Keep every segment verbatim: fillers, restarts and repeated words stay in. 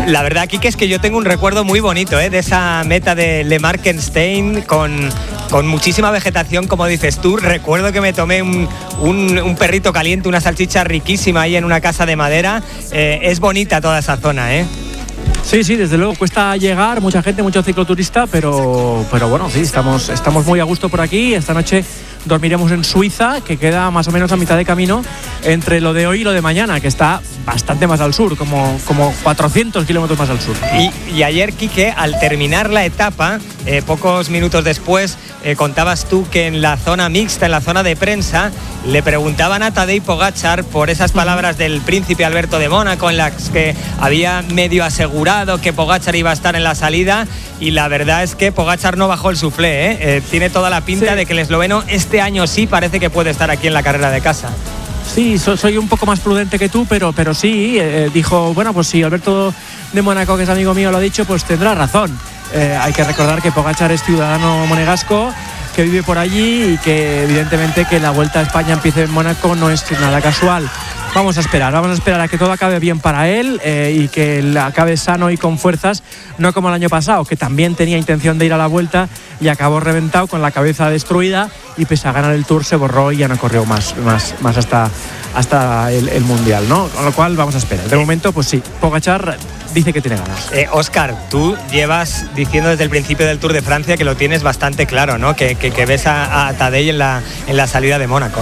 La verdad, Quique, es que yo tengo un recuerdo muy bonito, ¿eh? de esa meta de Le Markenstein con, con muchísima vegetación, como dices tú. Recuerdo que me tomé un, un, un perrito caliente, una salchicha riquísima ahí en una casa de madera. Eh, es bonita toda esa zona, ¿eh? Sí, sí, desde luego cuesta llegar, mucha gente, mucho cicloturista, pero, pero bueno, sí, estamos, estamos muy a gusto por aquí. Esta noche dormiremos en Suiza, que queda más o menos a mitad de camino entre lo de hoy y lo de mañana, que está bastante más al sur, como, como cuatrocientos kilómetros más al sur. Y, y ayer, Quique, al terminar la etapa, eh, pocos minutos después, eh, contabas tú que en la zona mixta, en la zona de prensa, le preguntaban a Tadej Pogačar por esas palabras del príncipe Alberto de Mónaco, en las que había medio asegurado que Pogačar iba a estar en la salida, y la verdad es que Pogačar no bajó el suflé, ¿eh? Eh, tiene toda la pinta sí. de que el esloveno este año sí parece que puede estar aquí en la carrera de casa. Sí, so, soy un poco más prudente que tú, pero, pero sí, eh, dijo, bueno, pues si Alberto de Mónaco, que es amigo mío, lo ha dicho, pues tendrá razón. Eh, hay que recordar que Pogačar es ciudadano monegasco, que vive por allí y que evidentemente que la Vuelta a España empiece en Mónaco no es nada casual. Vamos a esperar, vamos a esperar a que todo acabe bien para él eh, y que él acabe sano y con fuerzas, no como el año pasado, que también tenía intención de ir a la Vuelta y acabó reventado con la cabeza destruida, y pese a ganar el Tour se borró y ya no corrió más, más, más hasta, hasta el, el Mundial, ¿no? Con lo cual vamos a esperar. De momento, pues sí, Pogačar dice que tiene ganas. Eh, Óscar, tú llevas diciendo desde el principio del Tour de Francia que lo tienes bastante claro, ¿no? Que, que, que ves a, a Tadej en la, en la salida de Mónaco.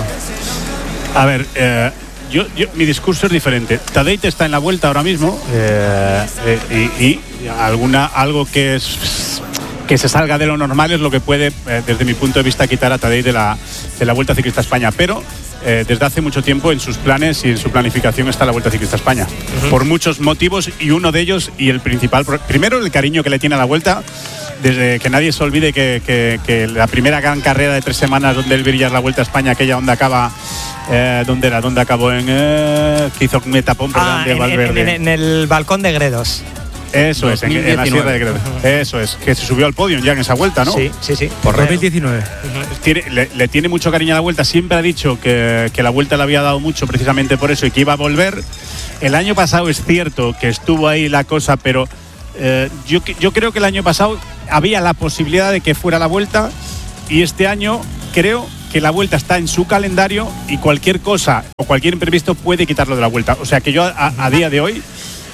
A ver, eh, yo, yo, mi discurso es diferente. Tadej está en la Vuelta ahora mismo eh, eh, y, y alguna, algo que es... que se salga de lo normal es lo que puede, eh, desde mi punto de vista, quitar a Tadej de la, de la Vuelta Ciclista España. Pero eh, desde hace mucho tiempo en sus planes y en su planificación está la Vuelta Ciclista España. Uh-huh. Por muchos motivos, y uno de ellos, y el principal, primero el cariño que le tiene a la Vuelta, desde que nadie se olvide que, que, que la primera gran carrera de tres semanas donde él brilla la Vuelta a España, aquella donde acaba... Eh, ¿Dónde era? ¿Dónde acabó? En, eh, que hizo un etapón por ah, delante de Valverde. En, en, en el balcón de Gredos. Eso es, en, en la Sierra de Gredos. Uh-huh. Eso es, que se subió al podio ya en esa vuelta, ¿no? Sí, sí, sí. Por dos mil diecinueve. Uh-huh. Tiene, le, le tiene mucho cariño a la Vuelta. Siempre ha dicho que, que la Vuelta le había dado mucho precisamente por eso y que iba a volver. El año pasado es cierto que estuvo ahí la cosa, pero eh, yo, yo creo que el año pasado había la posibilidad de que fuera la Vuelta, y este año creo que la Vuelta está en su calendario y cualquier cosa o cualquier imprevisto puede quitarlo de la Vuelta. O sea que yo a, a día de hoy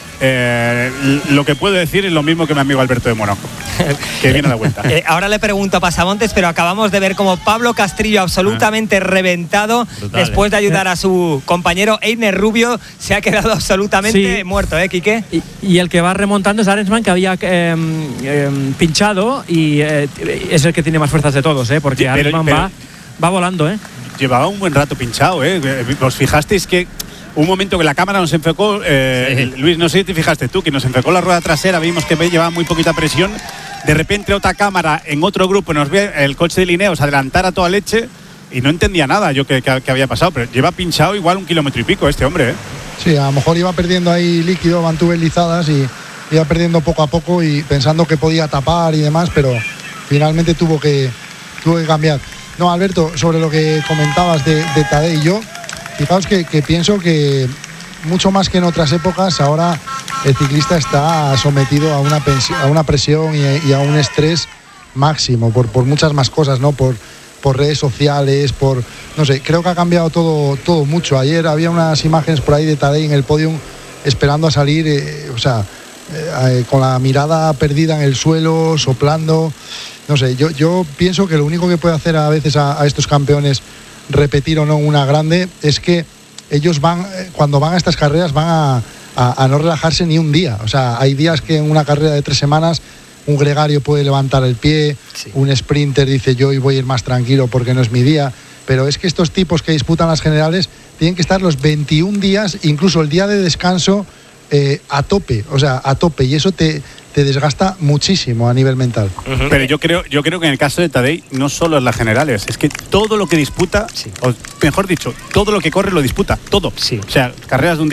eh, lo que puedo decir es lo mismo que mi amigo Alberto de Mónaco, que viene a la Vuelta. Eh, ahora le pregunto a Pasamontes, pero acabamos de ver como Pablo Castrillo, absolutamente ah. reventado, brutal, después de ayudar a su compañero Einer Rubio, se ha quedado absolutamente sí. muerto, ¿eh, Quique? Y, y el que va remontando es Arensman, que había eh, eh, pinchado, y eh, es el que tiene más fuerzas de todos, ¿eh? Porque sí, Arensman va, va volando, ¿eh? Llevaba un buen rato pinchado, ¿eh? ¿Os fijasteis que un momento que la cámara nos enfocó, eh, sí. Luis, no sé si te fijaste tú, que nos enfocó la rueda trasera, vimos que llevaba muy poquita presión, de repente otra cámara en otro grupo nos ve el coche de Lineos adelantar a toda leche y no entendía nada yo que, que, que había pasado, pero lleva pinchado igual un kilómetro y pico este hombre, ¿eh? Sí, a lo mejor iba perdiendo ahí líquido, mantubelizadas, y iba perdiendo poco a poco y pensando que podía tapar y demás, pero finalmente tuvo que, tuvo que cambiar. No, Alberto, sobre lo que comentabas de, de Tadej y yo, fijaos que, que pienso que mucho más que en otras épocas, ahora el ciclista está sometido a una, pensión, a una presión y, y a un estrés máximo por, por muchas más cosas, ¿no? Por, por redes sociales, por, no sé, creo que ha cambiado todo, todo mucho. Ayer había unas imágenes por ahí de Tadej en el podium esperando a salir, eh, o sea, eh, con la mirada perdida en el suelo, soplando. No sé, yo, yo pienso que lo único que puede hacer a veces a, a estos campeones repetir o no una grande es que ellos van, cuando van a estas carreras, van a, a, a no relajarse ni un día. O sea, hay días que en una carrera de tres semanas un gregario puede levantar el pie, sí. un sprinter dice yo hoy voy a ir más tranquilo porque no es mi día, pero es que estos tipos que disputan las generales tienen que estar los veintiún días, incluso el día de descanso, eh, a tope, o sea, a tope, y eso te, te desgasta muchísimo a nivel mental. Uh-huh. Pero yo creo, yo creo que en el caso de Tadej no solo es las generales, es que todo lo que disputa, sí. o mejor dicho, todo lo que corre lo disputa, todo. Sí. O sea, carreras de un día,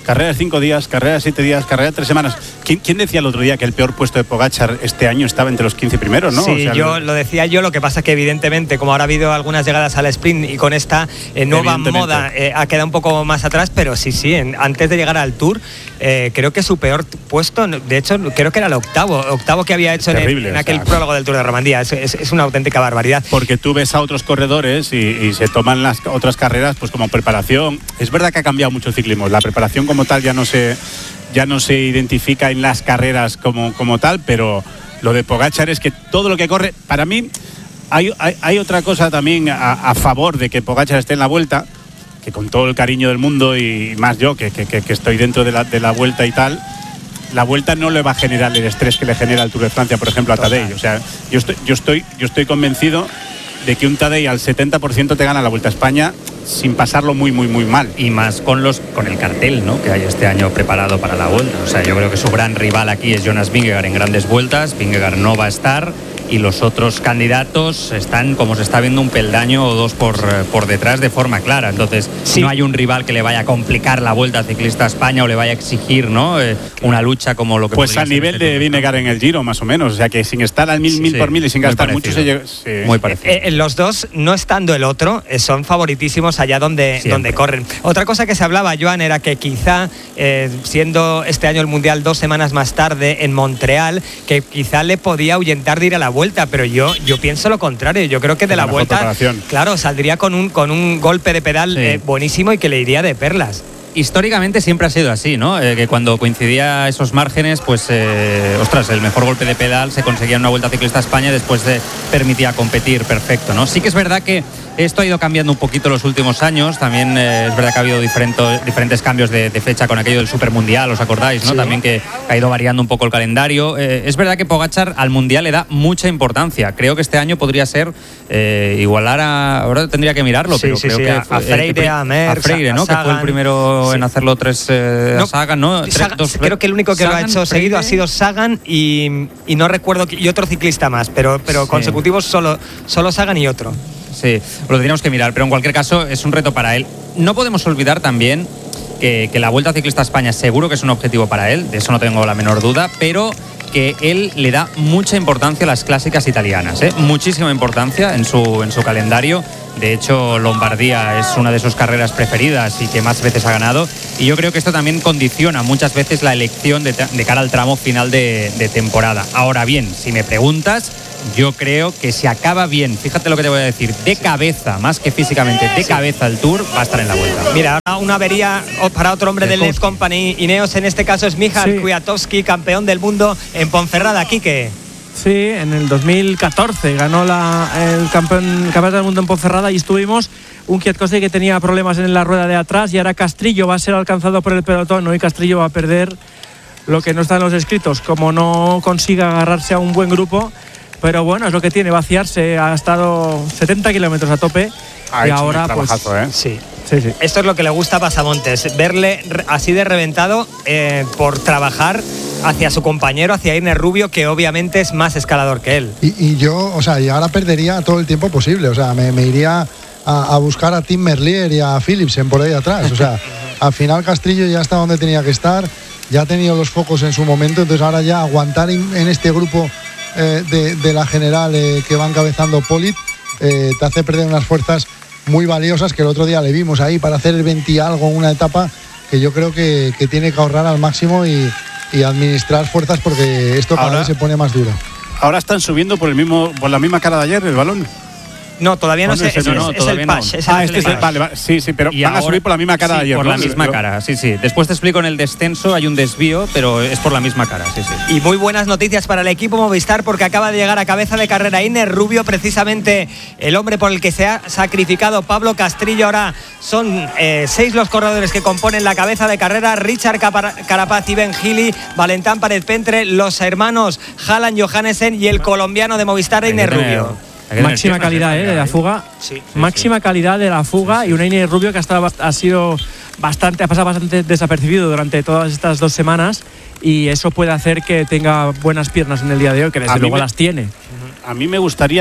carrera de cinco días, carrera de siete días, carrera de tres semanas. ¿Quién, ¿Quién decía el otro día que el peor puesto de Pogačar este año estaba entre los quince primeros, no? Sí, o sea, yo el... lo decía yo, lo que pasa es que evidentemente, como ahora ha habido algunas llegadas al sprint y con esta eh, nueva moda eh, ha quedado un poco más atrás, pero sí, sí, en, antes de llegar al Tour, eh, creo que su peor puesto, de hecho, creo que era el octavo, octavo que había hecho Terrible, en, en aquel o sea, prólogo del Tour de Romandía. Es, es, es una auténtica barbaridad. Porque tú ves a otros corredores y, y se toman las otras carreras pues como preparación. Es verdad que ha cambiado mucho el ciclismo, la preparación como tal ya no se, ya no se identifica en las carreras como, como tal, pero lo de Pogačar es que todo lo que corre, para mí, hay, hay, hay otra cosa también a, a favor de que Pogačar esté en la Vuelta, que con todo el cariño del mundo y más yo, que, que, que estoy dentro de la, de la Vuelta y tal, la Vuelta no le va a generar el estrés que le genera el Tour de Francia, por ejemplo, a Tadej. O sea, yo estoy, yo estoy, yo estoy convencido de que un Tadej al setenta por ciento te gana la Vuelta a España sin pasarlo muy, muy, muy mal. Y más con los con el cartel, ¿no?, que hay este año preparado para la Vuelta. O sea, yo creo que su gran rival aquí es Jonas Vingegaard en grandes vueltas. Vingegaard no va a estar y los otros candidatos están, como se está viendo, un peldaño o dos por, por detrás de forma clara. Entonces, sí, no hay un rival que le vaya a complicar la Vuelta Ciclista a España o le vaya a exigir, ¿no?, eh, una lucha como lo que pues al nivel este de Vingegaard en el Giro, más o menos. O sea, que sin estar al mil, sí, mil sí, por mil y sin gastar mucho se llega, sí. Muy parecido. Eh, eh, los dos, no estando el otro, eh, son favoritísimos allá donde, donde corren. Otra cosa que se hablaba, Joan, era que quizá, eh, siendo este año el Mundial dos semanas más tarde en Montreal, que quizá le podía ahuyentar de ir a la Vuelta, pero yo, yo pienso lo contrario. Yo creo que de la Vuelta, claro, saldría con un, con un golpe de pedal sí. eh, buenísimo y que le iría de perlas. Históricamente siempre ha sido así, ¿no? Eh, que cuando coincidía esos márgenes, pues, eh, ostras, el mejor golpe de pedal se conseguía en una Vuelta Ciclista a España y después de, permitía competir perfecto, ¿no? Sí que es verdad que esto ha ido cambiando un poquito los últimos años. También eh, es verdad que ha habido diferentes, diferentes cambios de, de fecha con aquello del Supermundial, ¿os acordáis, no? Sí. También que ha ido variando un poco el calendario. Eh, es verdad que Pogačar al Mundial le da mucha importancia. Creo que este año podría ser eh, igualar a... Ahora tendría que mirarlo, sí, pero sí, creo sí, que... A, fue, a Freire, a Merckx, a Freire, ¿no? A Sagan, que fue el primero sí. en hacerlo tres... Eh, no, a Sagan, ¿no? Tres, Sagan, dos, creo que el único que Sagan, lo ha hecho Freire. seguido ha sido Sagan y, y no recuerdo... Y otro ciclista más, pero, pero sí. consecutivos solo, solo Sagan y otro. Sí, lo tendríamos que mirar, pero en cualquier caso es un reto para él. No podemos olvidar también que, que la Vuelta Ciclista a España seguro que es un objetivo para él, de eso no tengo la menor duda, pero que él le da mucha importancia a las clásicas italianas, ¿eh? Muchísima importancia en su, en su calendario. De hecho, Lombardía es una de sus carreras preferidas y que más veces ha ganado. Y yo creo que esto también condiciona muchas veces la elección de, de cara al tramo final de, de temporada. Ahora bien, si me preguntas, yo creo que si acaba bien, fíjate lo que te voy a decir, de cabeza, más que físicamente, de cabeza el Tour, va a estar en la Vuelta. Mira, ahora una avería para otro hombre del Led Company Ineos, en este caso es Michal sí. Kwiatkowski, campeón del mundo en Ponferrada. Quique. Sí, en el dos mil catorce ganó la, el campeón, el campeonato del mundo en Ponferrada y estuvimos un Kwiatkowski que tenía problemas en la rueda de atrás y ahora Castrillo va a ser alcanzado por el pelotón, ¿no? Y Castrillo va a perder lo que no está en los escritos, como no consiga agarrarse a un buen grupo. Pero bueno, es lo que tiene, vaciarse. Ha estado setenta kilómetros a tope ha y ahora pues ¿eh? sí. Sí, sí. Esto es lo que le gusta a Pasamontes, verle así de reventado eh, por trabajar hacia su compañero, hacia Irne Rubio, que obviamente es más escalador que él. Y, y yo, o sea, y ahora perdería todo el tiempo posible, o sea, me, me iría a, a buscar a Tim Merlier y a Philipsen por ahí atrás, o sea, al final Castrillo ya está donde tenía que estar, ya ha tenido los focos en su momento, entonces ahora ya aguantar en, en este grupo eh, de, de la general eh, que va encabezando Polit, eh, te hace perder unas fuerzas muy valiosas que el otro día le vimos ahí para hacer el veinte algo en una etapa que yo creo que, que tiene que ahorrar al máximo y, y administrar fuerzas porque esto cada ahora, vez se pone más duro. Ahora están subiendo por el mismo por la misma cara de ayer el balón. No, todavía no, no sé, es, no, no, es, es el Pash. No. Ah, este es el vale, vale, sí, sí, pero y van a subir por la misma cara sí, de ayer. por ¿no? la misma Yo... cara, sí, sí. Después te explico en el descenso, hay un desvío, pero es por la misma cara, sí, sí. Y muy buenas noticias para el equipo Movistar porque acaba de llegar a cabeza de carrera Irne Rubio, precisamente el hombre por el que se ha sacrificado Pablo Castrillo. Ahora son eh, seis los corredores que componen la cabeza de carrera: Richard Carapaz y Ben Healy, Valentán Párez Pentre, los hermanos Haaland Johannesen y el colombiano de Movistar Irne Rubio. Máxima calidad eh, de la fuga, sí, sí, máxima sí. calidad de la fuga sí, sí. Y un Irne Rubio que ha, estado, ha sido bastante, ha pasado bastante desapercibido durante todas estas dos semanas y eso puede hacer que tenga buenas piernas en el día de hoy, que desde luego me, las tiene. A mí me gustaría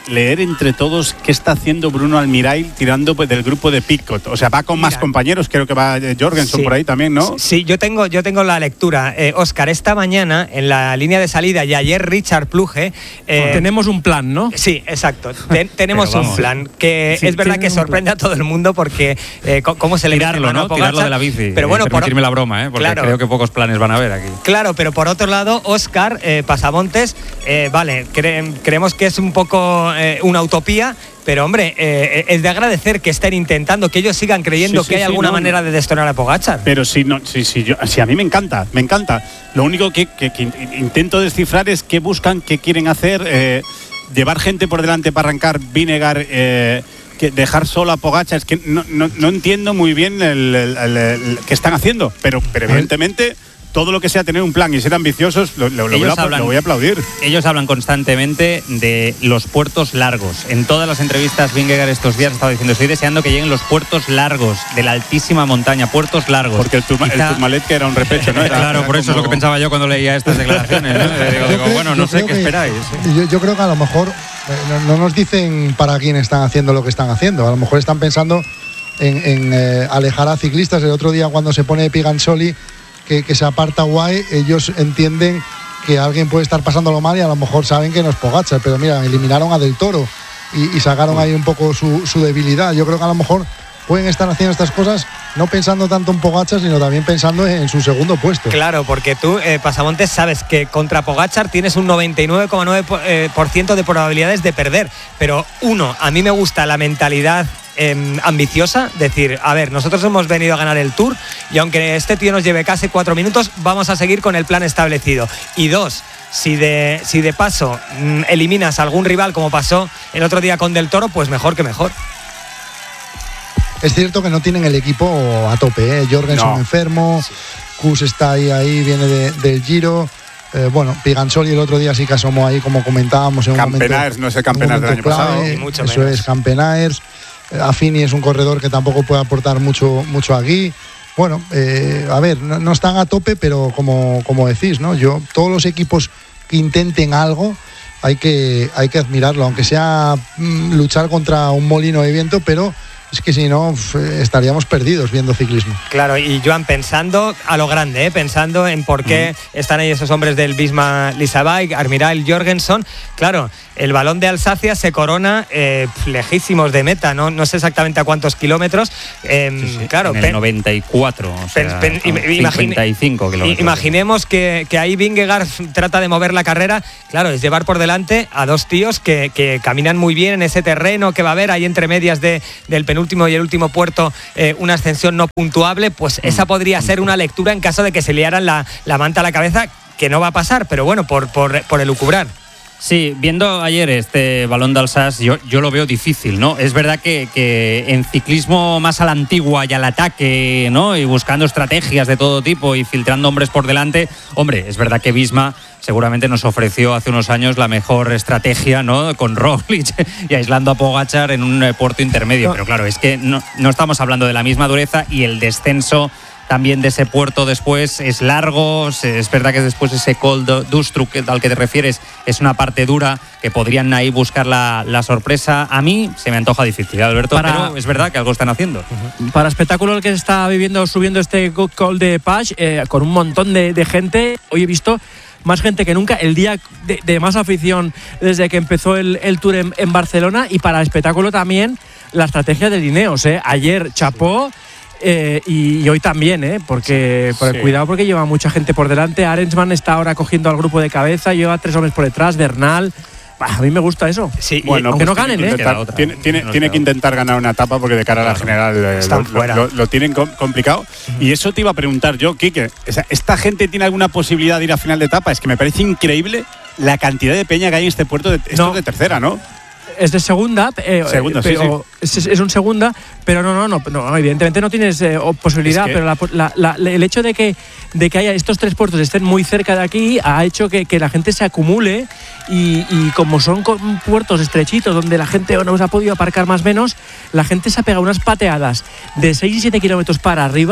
leer entre todos qué está haciendo Bruno Almirall tirando pues, del grupo de Pidcock. O sea, va con Mira, más compañeros, creo que va Jorgensen sí, por ahí también, ¿no? Sí, yo tengo, yo tengo la lectura. Eh, Óscar, esta mañana en la línea de salida y ayer Richard Plugge... Eh, tenemos un plan, ¿no? Sí, exacto. Ten, tenemos un plan que sí, es verdad que sorprende a todo el mundo porque eh, cómo se le Tirarlo, ¿no? Pogacar, Tirarlo de la bici. Pero bueno, permitirme por, la broma, ¿eh? Porque claro, creo que pocos planes van a haber aquí. Claro, pero por otro lado, Óscar eh, Pasamontes, eh, vale, cre creemos que es un poco eh, una utopía, pero hombre, eh, es de agradecer que estén intentando, que ellos sigan creyendo sí, sí, que hay sí, alguna no, manera de destronar a Pogacar. Pero sí, no, sí, sí, yo, sí, a mí me encanta, me encanta. Lo único que, que, que intento descifrar es qué buscan, qué quieren hacer, eh, llevar gente por delante para arrancar, Vingegaard, eh, que dejar solo a Pogacar. Es que no, no, no entiendo muy bien el, el, el, el que están haciendo, pero, pero evidentemente... todo lo que sea tener un plan y ser ambiciosos, lo, lo, lo, voy, a, hablan, lo voy a aplaudir. Ellos hablan constantemente de los puertos largos. En todas las entrevistas, Vingegaard estos días estaba diciendo, estoy deseando que lleguen los puertos largos, de la altísima montaña, puertos largos. Porque el, turma, Quizá... el Tourmalet que era un repecho, ¿no? Era, claro, era por eso como... es lo que pensaba yo cuando leía estas declaraciones, ¿no? digo, digo, bueno, no sé qué que, esperáis. Yo, yo creo que a lo mejor no, no nos dicen para quién están haciendo lo que están haciendo. A lo mejor están pensando en, en eh, alejar a ciclistas. El otro día cuando se pone Pigansoli, Que, que se aparta guay, ellos entienden que alguien puede estar pasándolo mal y a lo mejor saben que no es Pogacar, pero mira, eliminaron a Del Toro y, y sacaron ahí un poco su, su debilidad. Yo creo que a lo mejor pueden estar haciendo estas cosas no pensando tanto en Pogacar, sino también pensando en su segundo puesto. Claro, porque tú, eh, Pasamontes, sabes que contra Pogacar tienes un noventa y nueve coma nueve por ciento de probabilidades de perder, pero uno, a mí me gusta la mentalidad Eh, ambiciosa, decir, a ver, nosotros hemos venido a ganar el Tour y aunque este tío nos lleve casi cuatro minutos, vamos a seguir con el plan establecido. Y dos, si de, si de paso mmm, eliminas a algún rival como pasó el otro día con Del Toro, pues mejor que mejor. Es cierto que no tienen el equipo a tope, ¿eh? Jorgensen no. enfermo, sí. Kuss está ahí, ahí viene de, del Giro. Eh, bueno, Pigansoli el otro día sí que asomó ahí, como comentábamos en un Campenaers, momento, no es el Campenaers del año clave, pasado. Y mucho eso menos. es, Campenaers. Affini es un corredor que tampoco puede aportar mucho, mucho aquí. Bueno, eh, a ver, no, no están a tope, pero como, como decís, ¿no? Yo, todos los equipos que intenten algo, hay que, hay que admirarlo, aunque sea mmm, luchar contra un molino de viento, pero es que si no estaríamos perdidos viendo ciclismo. Claro, y Joan, pensando a lo grande, ¿eh? pensando en por qué mm. están ahí esos hombres del Visma Leasabike, Almirall, Jorgensen, claro, el balón de Alsacia se corona eh, lejísimos de meta, ¿no? No sé exactamente a cuántos kilómetros. Eh, sí, sí, claro, en el pen, noventa y cuatro, o sea, pen, pen, cincuenta y cinco kilómetros. Imaginemos que, que ahí Vingegaard trata de mover la carrera, claro, es llevar por delante a dos tíos que, que caminan muy bien en ese terreno que va a haber ahí entre medias de, del penúltimo y el último puerto, eh, una ascensión no puntuable, pues mm. esa podría ser una lectura en caso de que se liaran la, la manta a la cabeza, que no va a pasar, pero bueno, por, por, por elucubrar. Sí, viendo ayer este balón de Alsace, yo, yo lo veo difícil, ¿no? Es verdad que, que en ciclismo más a la antigua y al ataque, ¿no? Y buscando estrategias de todo tipo y filtrando hombres por delante, hombre, es verdad que Visma seguramente nos ofreció hace unos años la mejor estrategia, ¿no? Con Roglic y aislando a Pogacar en un puerto intermedio. No. Pero claro, es que no, no estamos hablando de la misma dureza y el descenso también de ese puerto después es largo. Es verdad que después ese Col d'Ustruc al que te refieres es una parte dura que podrían ahí buscar la, la sorpresa. A mí se me antoja difícil, Alberto, para, pero es verdad que algo están haciendo. Uh-huh. Para espectáculo el que se está viviendo, subiendo este Col de Page, eh, con un montón de, de gente. Hoy he visto más gente que nunca, el día de, de más afición desde que empezó el, el Tour en, en Barcelona, y para espectáculo también la estrategia de Ineos, ¿eh? Ayer chapó. Eh, y, y hoy también, ¿eh? Porque, sí, porque sí. Cuidado, porque lleva mucha gente por delante. Arensman está ahora cogiendo al grupo de cabeza, lleva tres hombres por detrás, Bernal. Bah, a mí me gusta eso. Sí, bueno, aunque pues no ganen, ¿eh? Otra, tiene tiene, no tiene que intentar ganar una etapa porque de cara claro, a la general eh, lo, lo, lo, lo tienen complicado. Uh-huh. Y eso te iba a preguntar yo, Quique. O sea, ¿esta gente tiene alguna posibilidad de ir a final de etapa? Es que me parece increíble la cantidad de peña que hay en este puerto. De, esto no. es de tercera, ¿no? Es de segunda, eh, segunda pero sí, sí. Es, es un segunda, pero no, no, no, no evidentemente no tienes eh, posibilidad, es que... pero la, la, la, el hecho de que, de que haya estos tres puertos estén muy cerca de aquí ha hecho que, que la gente se acumule y, y como son puertos estrechitos donde la gente no se ha podido aparcar más o menos, la gente se ha pegado unas pateadas de seis y siete kilómetros para arriba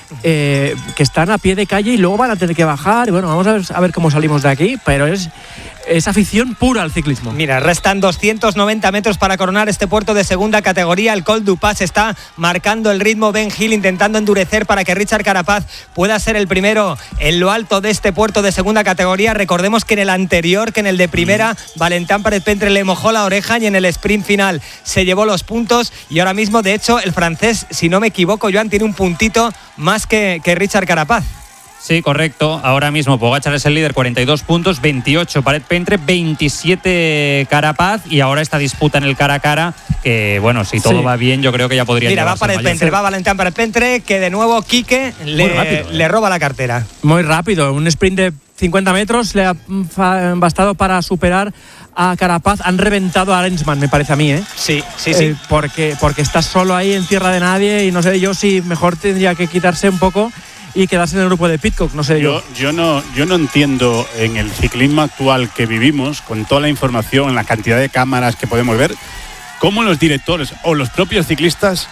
eh, que están a pie de calle y luego van a tener que bajar. Y bueno, vamos a ver, a ver cómo salimos de aquí, pero es, es afición pura al ciclismo. Mira, restan doscientos noventa metros para coronar este puerto de segunda categoría. El Col du Pas está marcando el ritmo. Ben Hill intentando endurecer para que Richard Carapaz pueda ser el primero en lo alto de este puerto de segunda categoría. Recordemos que en el anterior, que en el de primera, Valentin Pérez-Pentre le mojó la oreja y en el sprint final se llevó los puntos. Y ahora mismo, de hecho, el francés, si no me equivoco, Joan, tiene un puntito más que, que Richard Carapaz. Sí, correcto. Ahora mismo Pogačar es el líder, cuarenta y dos puntos, veintiocho Pérez-Pentre, veintisiete Carapaz, y ahora esta disputa en el cara a cara, que bueno, si todo sí. va bien, yo creo que ya podría Mira, va Pérez-Pentre, va Valentin Pérez-Pentre, que de nuevo Quique le, rápido, le roba la cartera. Muy rápido, un sprint de cincuenta metros le ha bastado para superar a Carapaz. Han reventado a Arensman, me parece a mí, ¿eh? Sí, sí, sí. Eh, porque, porque está solo ahí en tierra de nadie y no sé yo si mejor tendría que quitarse un poco y quedarse en el grupo de Pidcock, no sé yo. Yo, yo, no, yo no entiendo en el ciclismo actual que vivimos, con toda la información, la cantidad de cámaras que podemos ver, cómo los directores o los propios ciclistas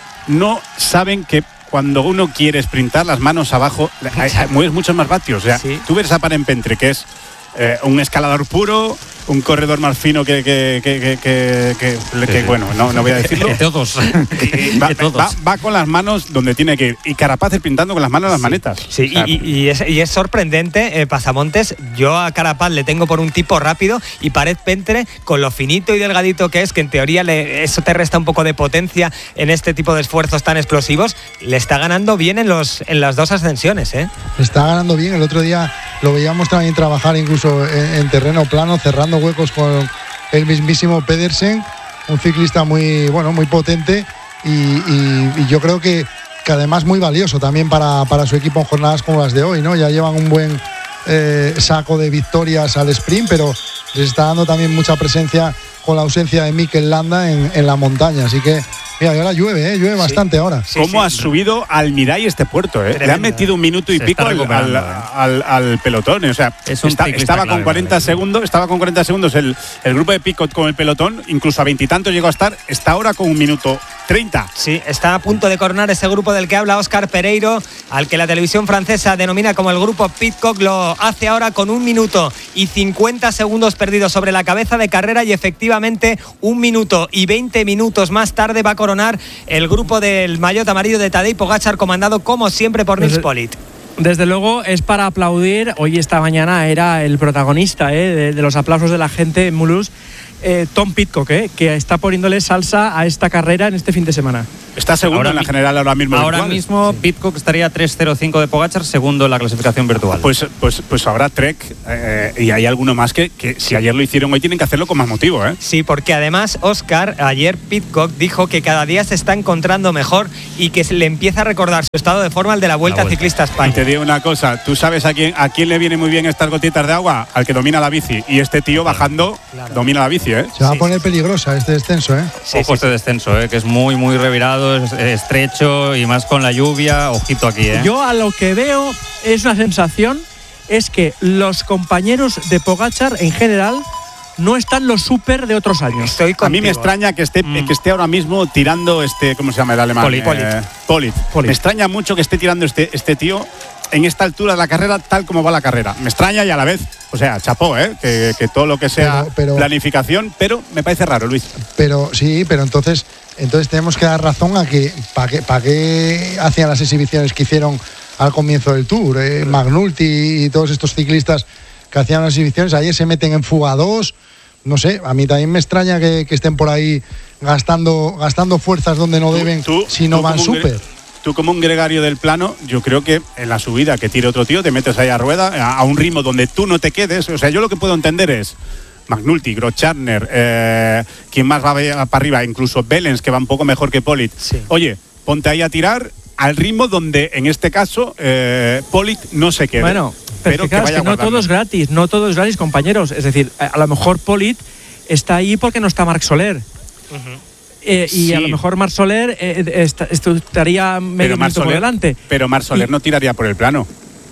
no saben que cuando uno quiere sprintar las manos abajo, mueves muchos más vatios. O sea, sí. Tú ves a Pérez-Pentre, que es eh, un escalador puro, un corredor más fino que, que, que, que, que, que, que bueno, no, no voy a decirlo. Que todos. Y va, va, va con las manos donde tiene que ir. Y Carapaz pintando con las manos en las manetas. Sí, o sea, y, y, es, y es sorprendente, eh, Pasamontes. Yo a Carapaz le tengo por un tipo rápido y Pérez-Pentre, con lo finito y delgadito que es, que en teoría le, eso te resta un poco de potencia en este tipo de esfuerzos tan explosivos, le está ganando bien en, los, en las dos ascensiones, ¿eh? Le está ganando bien. El otro día lo veíamos también trabajar incluso en, en terreno plano, cerrando huecos con el mismísimo Pedersen, un ciclista muy bueno, muy potente y, y, y yo creo que, que además muy valioso también para, para su equipo en jornadas como las de hoy, ¿no? Ya llevan un buen eh, saco de victorias al sprint, pero les está dando también mucha presencia con la ausencia de Mikel Landa en, en la montaña, así que mira, y ahora llueve, ¿eh? llueve sí. bastante ahora. Sí, ¿Cómo sí. ha subido al Mirai este puerto? ¿eh? Le han metido un minuto y Se pico al, al, al, al pelotón. O sea, está, estaba con cuarenta segundos, estaba con cuarenta segundos el, el grupo de Picot con el pelotón, incluso a veintitantos llegó a estar, está ahora con un minuto treinta. Sí, está a punto de coronar ese grupo del que habla Óscar Pereiro, al que la televisión francesa denomina como el grupo Pidcock. Lo hace ahora con un minuto y cincuenta segundos perdidos sobre la cabeza de carrera, y efectivamente un minuto y veinte minutos más tarde va a coronar el grupo del maillot amarillo de Tadej Pogačar, comandado como siempre por Nils Politt. Desde luego es para aplaudir. Hoy, esta mañana, era el protagonista eh, de, de los aplausos de la gente en Mulhouse, eh, Tom Pidcock, eh, que está poniéndole salsa a esta carrera en este fin de semana. Está segundo ahora en la general ahora mismo. Ahora virtual. mismo sí. Pidcock estaría tres cero cinco de Pogačar, segundo en la clasificación virtual. Pues pues pues habrá Trek eh, y hay alguno más que, que si ayer lo hicieron, hoy tienen que hacerlo con más motivo, ¿eh? Sí, porque además, Óscar, ayer Pidcock dijo que cada día se está encontrando mejor y que se le empieza a recordar su estado de forma al de la Vuelta, la vuelta. Ciclista a España. Y te digo una cosa, ¿tú sabes a quién, a quién le viene muy bien estas gotitas de agua? Al que domina la bici. Y este tío bajando claro. domina la bici, ¿eh? Se va sí, a poner sí. peligrosa este descenso, ¿eh? Sí, Ojo sí, este sí. descenso, ¿eh? Que es muy, muy revirado, es estrecho y más con la lluvia. Ojito aquí, ¿eh? Yo a lo que veo es una sensación, es que los compañeros de Pogačar en general no están los súper de otros años. Estoy contigo. A mí me extraña que esté, mm. que esté ahora mismo tirando este, ¿cómo se llama el alemán? Polit. Eh, Polit. Polit. Me extraña mucho que esté tirando este, este tío en esta altura de la carrera, tal como va la carrera. Me extraña y a la vez, o sea, chapó, ¿eh? Que, que todo lo que sea pero, pero, planificación, pero me parece raro, Luis. Pero sí, pero entonces, entonces tenemos que dar razón a que para qué, para qué hacían las exhibiciones que hicieron al comienzo del Tour, eh, Magnulti y todos estos ciclistas que hacían las exhibiciones, ayer se meten en fuga dos. No sé, a mí también me extraña que, que estén por ahí gastando, gastando fuerzas donde no tú, deben tú, si no van súper. Tú como un gregario del plano, yo creo que en la subida que tire otro tío, te metes ahí a rueda, a, a un ritmo donde tú no te quedes. O sea, yo lo que puedo entender es Magnulti, Grosschartner, eh, quien más va para arriba, incluso Bellens, que va un poco mejor que Polit. Sí. Oye, ponte ahí a tirar al ritmo donde, en este caso, eh, Polit no se quede. Bueno, pero, pero que, vaya que no todo es gratis, no todo es gratis, compañeros. Es decir, a, a lo mejor Polit está ahí porque no está Marc Soler. Uh-huh. Eh, y sí. a lo mejor Marc Soler eh, est- estaría medio minuto por delante. Pero Marc Soler y, no tiraría por el plano.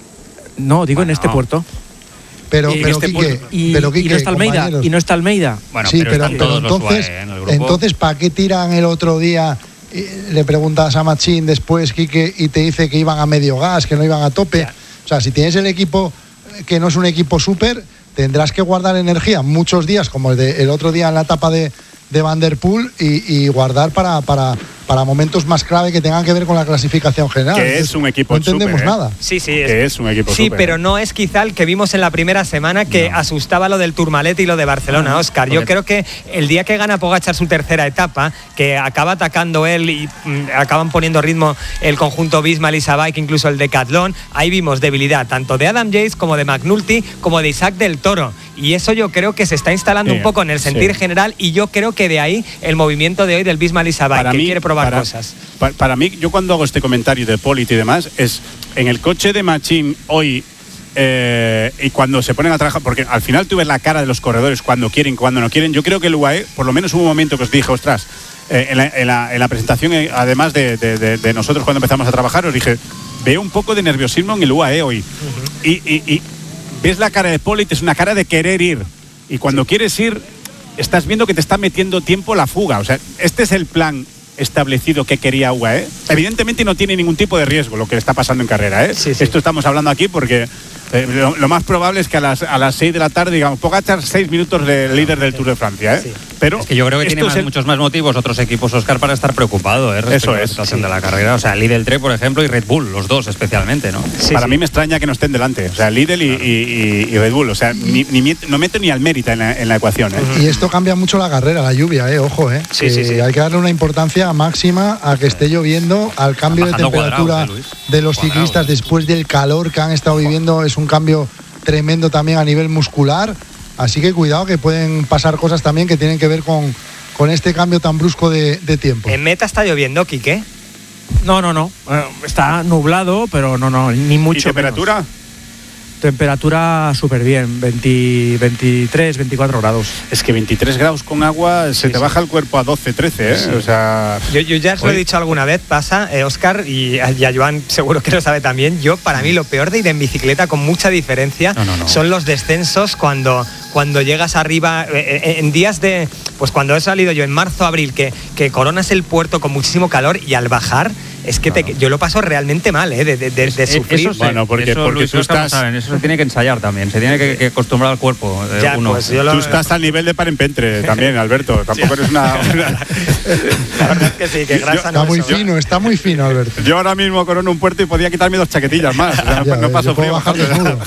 No, digo bueno. en este puerto. Pero, eh, pero, este Quique, y, pero Quique, y no está Almeida. compañeros. Y no está Almeida. Bueno, sí, pero, pero, están pero todos entonces, los U A E, ¿eh? en el grupo. Entonces, ¿para qué tiran el otro día y le preguntas a Machín después, Quique, y te dice que iban a medio gas, que no iban a tope. Yeah. O sea, si tienes el equipo que no es un equipo súper, tendrás que guardar energía muchos días, como el, de, el otro día en la etapa de, de Van der Poel, y, y guardar para, para, para momentos más clave que tengan que ver con la clasificación general. Que es un equipo No entendemos super, ¿eh? nada. Sí, sí. Que es, es un equipo Sí, super, pero ¿eh? no es quizá el que vimos en la primera semana que no. asustaba lo del Tourmalet y lo de Barcelona, ah, Óscar. Yo creo que el día que gana Pogačar su tercera etapa, que acaba atacando él y mm, acaban poniendo ritmo el conjunto Visma, Bike, incluso el Decathlon, ahí vimos debilidad tanto de Adam Yates como de McNulty como de Isaac del Toro. Y eso yo creo que se está instalando sí, un poco en el sentir sí. general, y yo creo que de ahí el movimiento de hoy del Visma Bike, que mí, quiere probar para, cosas. Para, para mí, yo cuando hago este comentario de Polit y demás, es en el coche de Machín hoy eh, y cuando se ponen a trabajar, porque al final tú ves la cara de los corredores cuando quieren, cuando no quieren. Yo creo que el U A E, por lo menos hubo un momento que os dije, ostras, eh, en, la, en, la, en la presentación, eh, además de, de, de, de nosotros cuando empezamos a trabajar, os dije, veo un poco de nerviosismo en el U A E hoy. Uh-huh. y, y, y ves la cara de Polit, es una cara de querer ir. Y cuando sí. quieres ir, estás viendo que te está metiendo tiempo la fuga. O sea, este es el plan establecido que quería U A E. Evidentemente no tiene ningún tipo de riesgo lo que le está pasando en carrera, ¿eh? Sí, sí. Esto estamos hablando aquí porque eh, lo, lo más probable es que a las a las seis de la tarde, digamos, Pogačar seis minutos de líder del Tour de Francia, ¿eh? Sí. Pero es que yo creo que tiene más, el... muchos más motivos otros equipos, Óscar, para estar preocupado, ¿eh? Eso es. La situación sí. de la carrera. O sea, Lidl tres, por ejemplo, y Red Bull, los dos especialmente, ¿no? Sí, para sí. mí me extraña que no estén delante. O sea, Lidl y, claro. y, y, y Red Bull. O sea, ni, ni, no meto ni al mérito en la, en la ecuación, ¿eh? Y esto cambia mucho la carrera, la lluvia, ¿eh? Ojo, ¿eh? Sí, sí, sí. Hay que darle una importancia máxima a que esté lloviendo, al cambio de temperatura cuadrado, ¿eh, de los cuadrado, ciclistas después del calor que han estado viviendo. Es un cambio tremendo también a nivel muscular. Así que cuidado, que pueden pasar cosas también que tienen que ver con, con este cambio tan brusco de, de tiempo. ¿En meta está lloviendo, Quique? No, no, no. Eh, está nublado, pero no, no, ni mucho. ¿Y temperatura? Menos. Temperatura súper bien, veinte, veintitrés, veinticuatro grados. Es que veintitrés grados con agua se sí, te sí. baja el cuerpo a doce, trece, ¿eh? Sí. O sea... Yo, yo ya os lo he dicho alguna vez, pasa, eh, Óscar, y a, y a Joan seguro que lo sabe también. Yo, para mí, lo peor de ir en bicicleta, con mucha diferencia, no, no, no. son los descensos cuando, cuando llegas arriba, eh, en días de... Pues cuando he salido yo en marzo, abril, que, que coronas el puerto con muchísimo calor, y al bajar... Es que te, yo lo paso realmente mal, ¿eh? de, de, de, de sufrir. Eso, bueno, porque, eso, porque Luis, tú estás... saben, eso se tiene que ensayar también, se tiene que, que acostumbrar al cuerpo. Eh, ya, uno. Pues yo lo... Tú estás al nivel de Parenpentre también, Alberto. Tampoco eres una... una... La verdad es que sí, que grasa yo, no Está muy eso. fino, está muy fino, Alberto. Yo ahora mismo corono un puerto y podía quitarme dos chaquetillas más. O sea, ya, no, no paso frío. Bajar desnudo.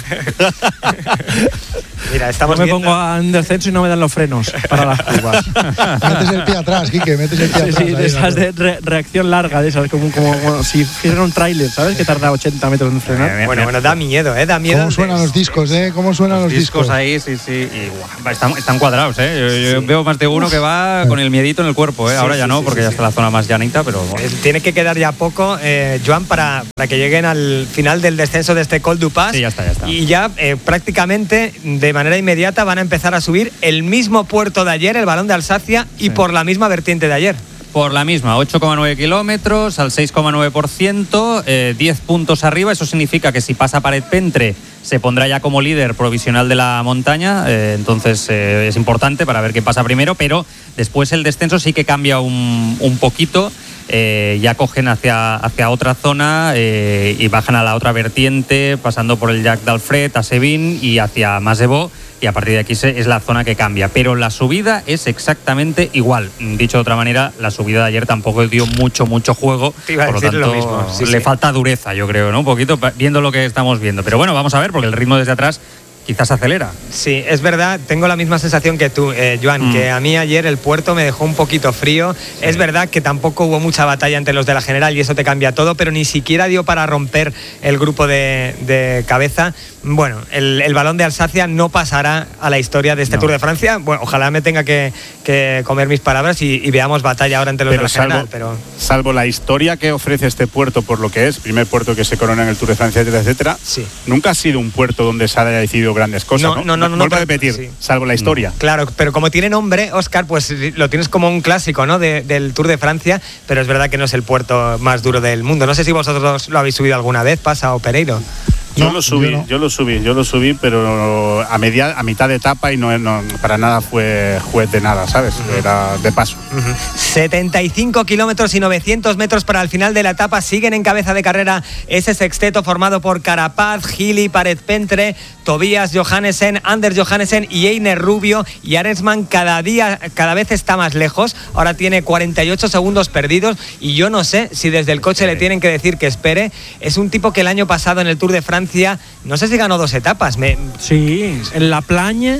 Mira, estamos Yo me viendo... pongo en descenso y no me dan los frenos para las curvas. Metes el pie atrás, Quique, metes el pie sí, atrás. Sí, de esas de re reacción larga, de esas, como, como, como si hiciera un tráiler, ¿sabes? Que tarda ochenta metros en frenar. Bueno, bueno, da miedo, ¿eh? Da miedo. ¿Cómo suenan los discos, eh? ¿Cómo suenan los, los discos? discos ahí, sí, sí. Y, wow, están, están cuadrados, ¿eh? Yo, yo sí. veo más de uno que va con el miedito en el cuerpo, ¿eh? Sí, Ahora ya sí, no, sí, porque sí, ya sí. está la zona más llanita, pero... Bueno. Tiene que quedar ya poco, eh, Joan, para, para que lleguen al final del descenso de este Col du Pas. Sí, ya está, ya está. Y ya eh, prácticamente de manera inmediata van a empezar a subir el mismo puerto de ayer, el Balón de Alsacia, y sí. por la misma vertiente de ayer. Por la misma, ocho coma nueve kilómetros al seis coma nueve por ciento, eh, diez puntos arriba. Eso significa que si pasa Paret-Pentre se pondrá ya como líder provisional de la montaña, eh, entonces eh, es importante para ver qué pasa primero, pero después el descenso sí que cambia un, un poquito. Eh, ya cogen hacia, hacia otra zona eh, y bajan a la otra vertiente, pasando por el Llac d'Alfred, a Sevin y hacia Masevaux, y a partir de aquí es la zona que cambia. Pero la subida es exactamente igual. Dicho de otra manera, la subida de ayer tampoco dio mucho, mucho juego. Por lo tanto, lo mismo. Sí, le sí. falta dureza, yo creo, ¿no? Un poquito, viendo lo que estamos viendo. Pero bueno, vamos a ver, porque el ritmo desde atrás quizás acelera. Sí, es verdad, tengo la misma sensación que tú, eh, Joan, mm. que a mí ayer el puerto me dejó un poquito frío. Sí. Es verdad que tampoco hubo mucha batalla entre los de la general y eso te cambia todo, pero ni siquiera dio para romper el grupo de, de cabeza. Bueno, el, el Balón de Alsacia no pasará a la historia de este no. Tour de Francia. Bueno, ojalá me tenga que, que comer mis palabras y, y veamos batalla ahora entre los pero de la salvo, general. Pero salvo la historia que ofrece este puerto por lo que es, primer puerto que se corona en el Tour de Francia, etcétera, etcétera, sí. nunca ha sido un puerto donde se haya decidido grandes cosas, ¿no? No, no, no. no Vuelvo no, a repetir, sí. salvo la historia. No. Claro, pero como tiene nombre, Óscar, pues lo tienes como un clásico, ¿no? De, del Tour de Francia, pero es verdad que no es el puerto más duro del mundo. No sé si vosotros lo habéis subido alguna vez, Pasa o Pereiro. Yo No, lo subí, yo no. yo lo subí, yo lo subí, pero a media, a mitad de etapa y no, no para nada fue juguete nada, ¿sabes? Era de paso. setenta y cinco kilómetros y novecientos metros para el final de la etapa. Siguen en cabeza de carrera ese sexteto formado por Carapaz, Gili, Paret-Pentre, Tobias Johannesen, Anders Johannesen y Einer Rubio. Y Arensman cada día, cada vez está más lejos. Ahora tiene cuarenta y ocho segundos perdidos y yo no sé si desde el coche le tienen que decir que espere. Es un tipo que el año pasado en el Tour de Francia, no sé si ganó dos etapas. Me... Sí, en La Plagne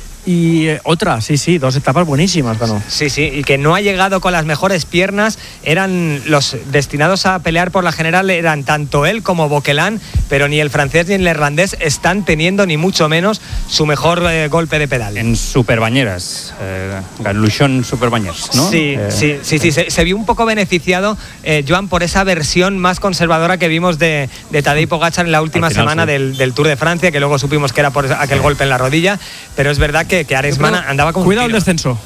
y eh, otra, sí, sí, dos etapas buenísimas ganó. Sí, sí, y que no ha llegado con las mejores piernas. Eran los destinados a pelear por la general, eran tanto él como Boquelán, pero ni el francés ni el neerlandés están teniendo ni mucho menos su mejor eh, golpe de pedal. En Superbañeras, eh, Luchon Superbañeras, ¿no? Sí, Eh, sí, sí, sí, se, se vio un poco beneficiado, eh, Joan, por esa versión más conservadora que vimos de, de Tadej Pogačar en la última Al final, semana sí. del, del Tour de Francia, que luego supimos que era por aquel golpe en la rodilla, pero es verdad que, que Arensman andaba con Cuidado el un tiro. descenso.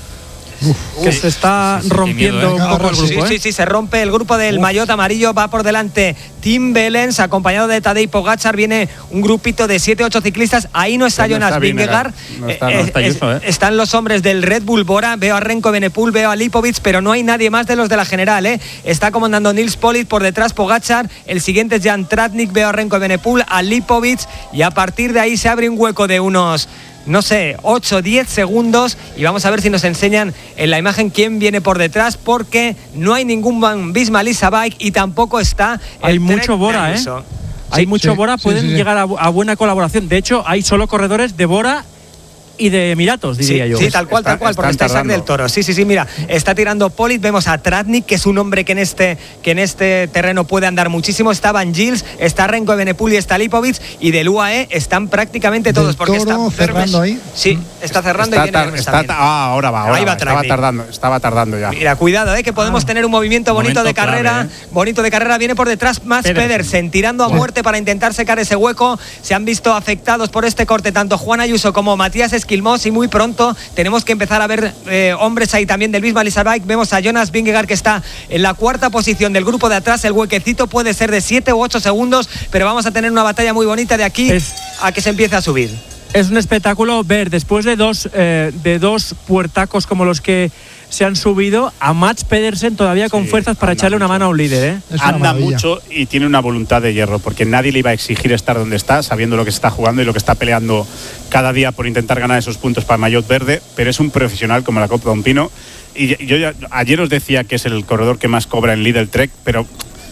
Que se está sí, sí, qué rompiendo miedo, ¿eh? un poco el Sí, grupo, sí, ¿eh? sí, se rompe el grupo del maillot amarillo, va por delante Tim Wellens, acompañado de Tadej Pogačar, viene un grupito de siete ocho ciclistas, ahí no está No Jonas está Vingegaard, Vingegaard, no está, no Eh, está es- Ayuso, ¿eh? están los hombres del Red Bull Bora, veo a Renko Evenepoel, veo a Lipovic, pero no hay nadie más de los de la general, ¿eh? Está comandando Nils Politt, por detrás Pogačar, el siguiente es Jan Tratnik, veo a Renko Evenepoel, a Lipovic, y a partir de ahí se abre un hueco de unos, no sé, ocho diez segundos, y vamos a ver si nos enseñan en la imagen quién viene por detrás, porque no hay ningún Visma Lease Bike y tampoco está el Hay Trek mucho de Bora, ¿eh? Ayuso. Hay Sí, mucho sí, Bora, sí, pueden sí, sí. llegar a, a buena colaboración. De hecho, hay solo corredores de Bora y de Emiratos, diría sí, yo. sí, tal cual, Está- tal cual, porque están está Isaac tardando. del Toro. Sí, sí, sí, mira, está tirando Politt, vemos a Tratnik, que es un hombre que en este, que en este terreno puede andar muchísimo. Está Van Gils, está Renko Evenepoel y está Lipovic, y del U A E están prácticamente todos, Del porque Toro está cerrando ahí. Sí, está cerrando Está y viene tar- Hermes está también. ta- ah, ahora va, ahora Ahí va va, estaba Tratnik. tardando, estaba tardando ya. Mira, cuidado, eh, que podemos tener un movimiento bonito momento de carrera. clave, Bonito de carrera, viene por detrás más Pedersen, Pedersen. tirando a muerte para intentar secar ese hueco. Se han visto afectados por este corte tanto Juan Ayuso como Matías Esquilmós, y muy pronto tenemos que empezar a ver eh, hombres ahí también del Visma Lease Bike. Vemos a Jonas Vingegaard, que está en la cuarta posición del grupo de atrás. El huequecito puede ser de siete u ocho segundos, pero vamos a tener una batalla muy bonita de aquí Es- a que se empiece a subir. Es un espectáculo ver, después de dos, eh, de dos puertacos como los que se han subido, a Mats Pedersen todavía con Sí, fuerzas para anda echarle una mucho. mano a un líder, ¿eh? Es una Anda maravilla. mucho y tiene una voluntad de hierro, porque nadie le iba a exigir estar donde está, sabiendo lo que se está jugando y lo que está peleando cada día por intentar ganar esos puntos para el maillot verde, pero es un profesional como la Copa Don Pino. Y yo ya, ayer os decía que es el corredor que más cobra en Lidl Trek, pero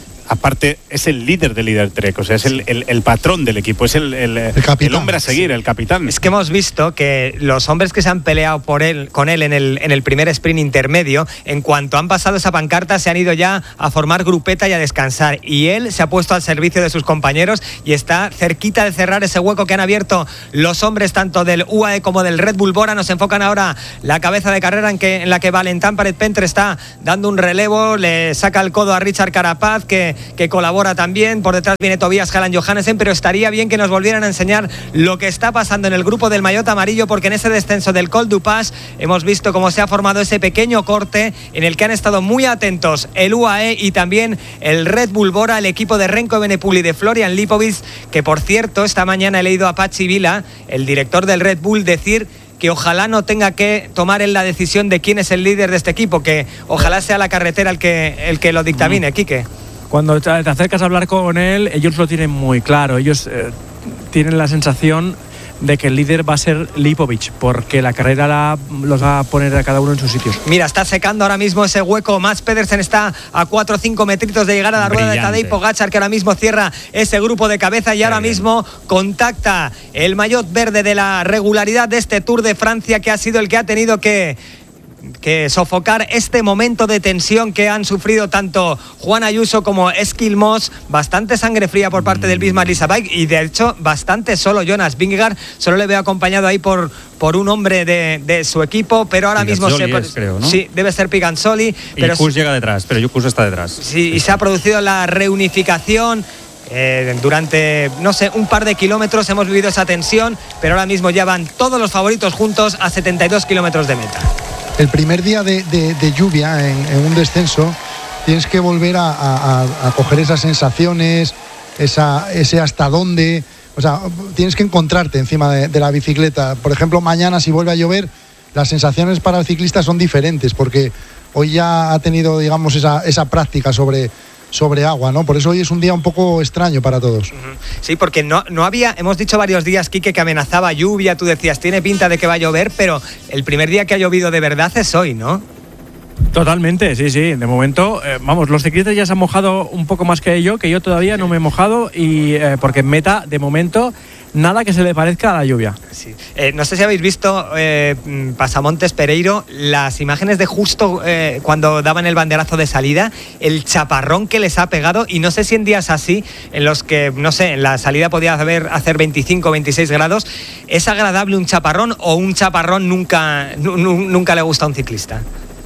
aparte es el líder del Lidl Trek, o sea, es el, el- el patrón del equipo, es el, el, El capitán. el hombre a seguir, el capitán. Es que hemos visto que los hombres que se han peleado por él, con él en el, en el primer sprint intermedio, en cuanto han pasado esa pancarta, se han ido ya a formar grupeta y a descansar. Y él se ha puesto al servicio de sus compañeros y está cerquita de cerrar ese hueco que han abierto los hombres tanto del U A E como del Red Bull Bora. Nos enfocan ahora la cabeza de carrera en, que, en la que Valentin Paret-Pentre está dando un relevo, le saca el codo a Richard Carapaz, que, que colabora también. Por detrás viene Tobias Hallan Johannesen, pero estaría bien que nos volvieran a enseñar lo que está pasando en el grupo del maillot amarillo, porque en ese descenso del Col du Pas hemos visto cómo se ha formado ese pequeño corte en el que han estado muy atentos el U A E y también el Red Bull Bora, el equipo de Renko Evenepoel y de Florian Lipovic, que por cierto esta mañana he leído a Pachi Vila, el director del Red Bull, decir que ojalá no tenga que tomar él la decisión de quién es el líder de este equipo, que ojalá sea la carretera el que, el que lo dictamine, Quique. Cuando te te acercas a hablar con él, ellos lo tienen muy claro. Ellos eh, tienen la sensación de que el líder va a ser Lipovic, porque la carrera la, los va a poner a cada uno en sus sitios. Mira, está secando ahora mismo ese hueco. Mats Pedersen está a cuatro o cinco metritos de llegar a la rueda de Brillante. Tadej Pogačar, que ahora mismo cierra ese grupo de cabeza y ahora bien. mismo contacta el maillot verde de la regularidad de este Tour de Francia, que ha sido el que ha tenido que que sofocar este momento de tensión que han sufrido tanto Juan Ayuso como Esquilmós. Bastante sangre fría por parte del Visma Lease Bike y de hecho bastante solo Jonas Vingegaard. Solo le veo acompañado ahí por, por un hombre de, de su equipo, pero ahora mismo se, Pigazzoli es, creo, ¿no? sí, debe ser Piganzoli, Y pero Kuss llega detrás, pero Kuss está detrás. sí, y se ha producido la reunificación. Eh, durante, no sé, un par de kilómetros hemos vivido esa tensión, pero ahora mismo ya van todos los favoritos juntos a setenta y dos kilómetros de meta. El primer día de, de- de lluvia en, en un descenso tienes que volver a, a- a- a coger esas sensaciones, esa, ese hasta dónde. o sea, tienes que encontrarte encima de, de la bicicleta. Por ejemplo, mañana si vuelve a llover, las sensaciones para el ciclista son diferentes, porque hoy ya ha tenido, digamos, esa, esa práctica sobre, sobre agua, ¿no? Por eso hoy es un día un poco extraño para todos. Sí, porque no, no había, hemos dicho varios días, Quique, que amenazaba lluvia, tú decías, tiene pinta de que va a llover, pero el primer día que ha llovido de verdad es hoy, ¿no? Totalmente, sí, sí. De momento, eh, vamos, los ciclistas ya se han mojado un poco más que yo, que yo todavía no me he mojado, y eh, porque en meta, de momento, nada que se le parezca a la lluvia. Sí. Eh, no sé si habéis visto, eh, Pasamontes Pereiro, las imágenes de justo eh, cuando daban el banderazo de salida, el chaparrón que les ha pegado, y no sé si en días así, en los que, no sé, en la salida podía haber, hacer veinticinco o veintiséis grados, ¿es agradable un chaparrón o un chaparrón nunca, nunca le gusta a un ciclista?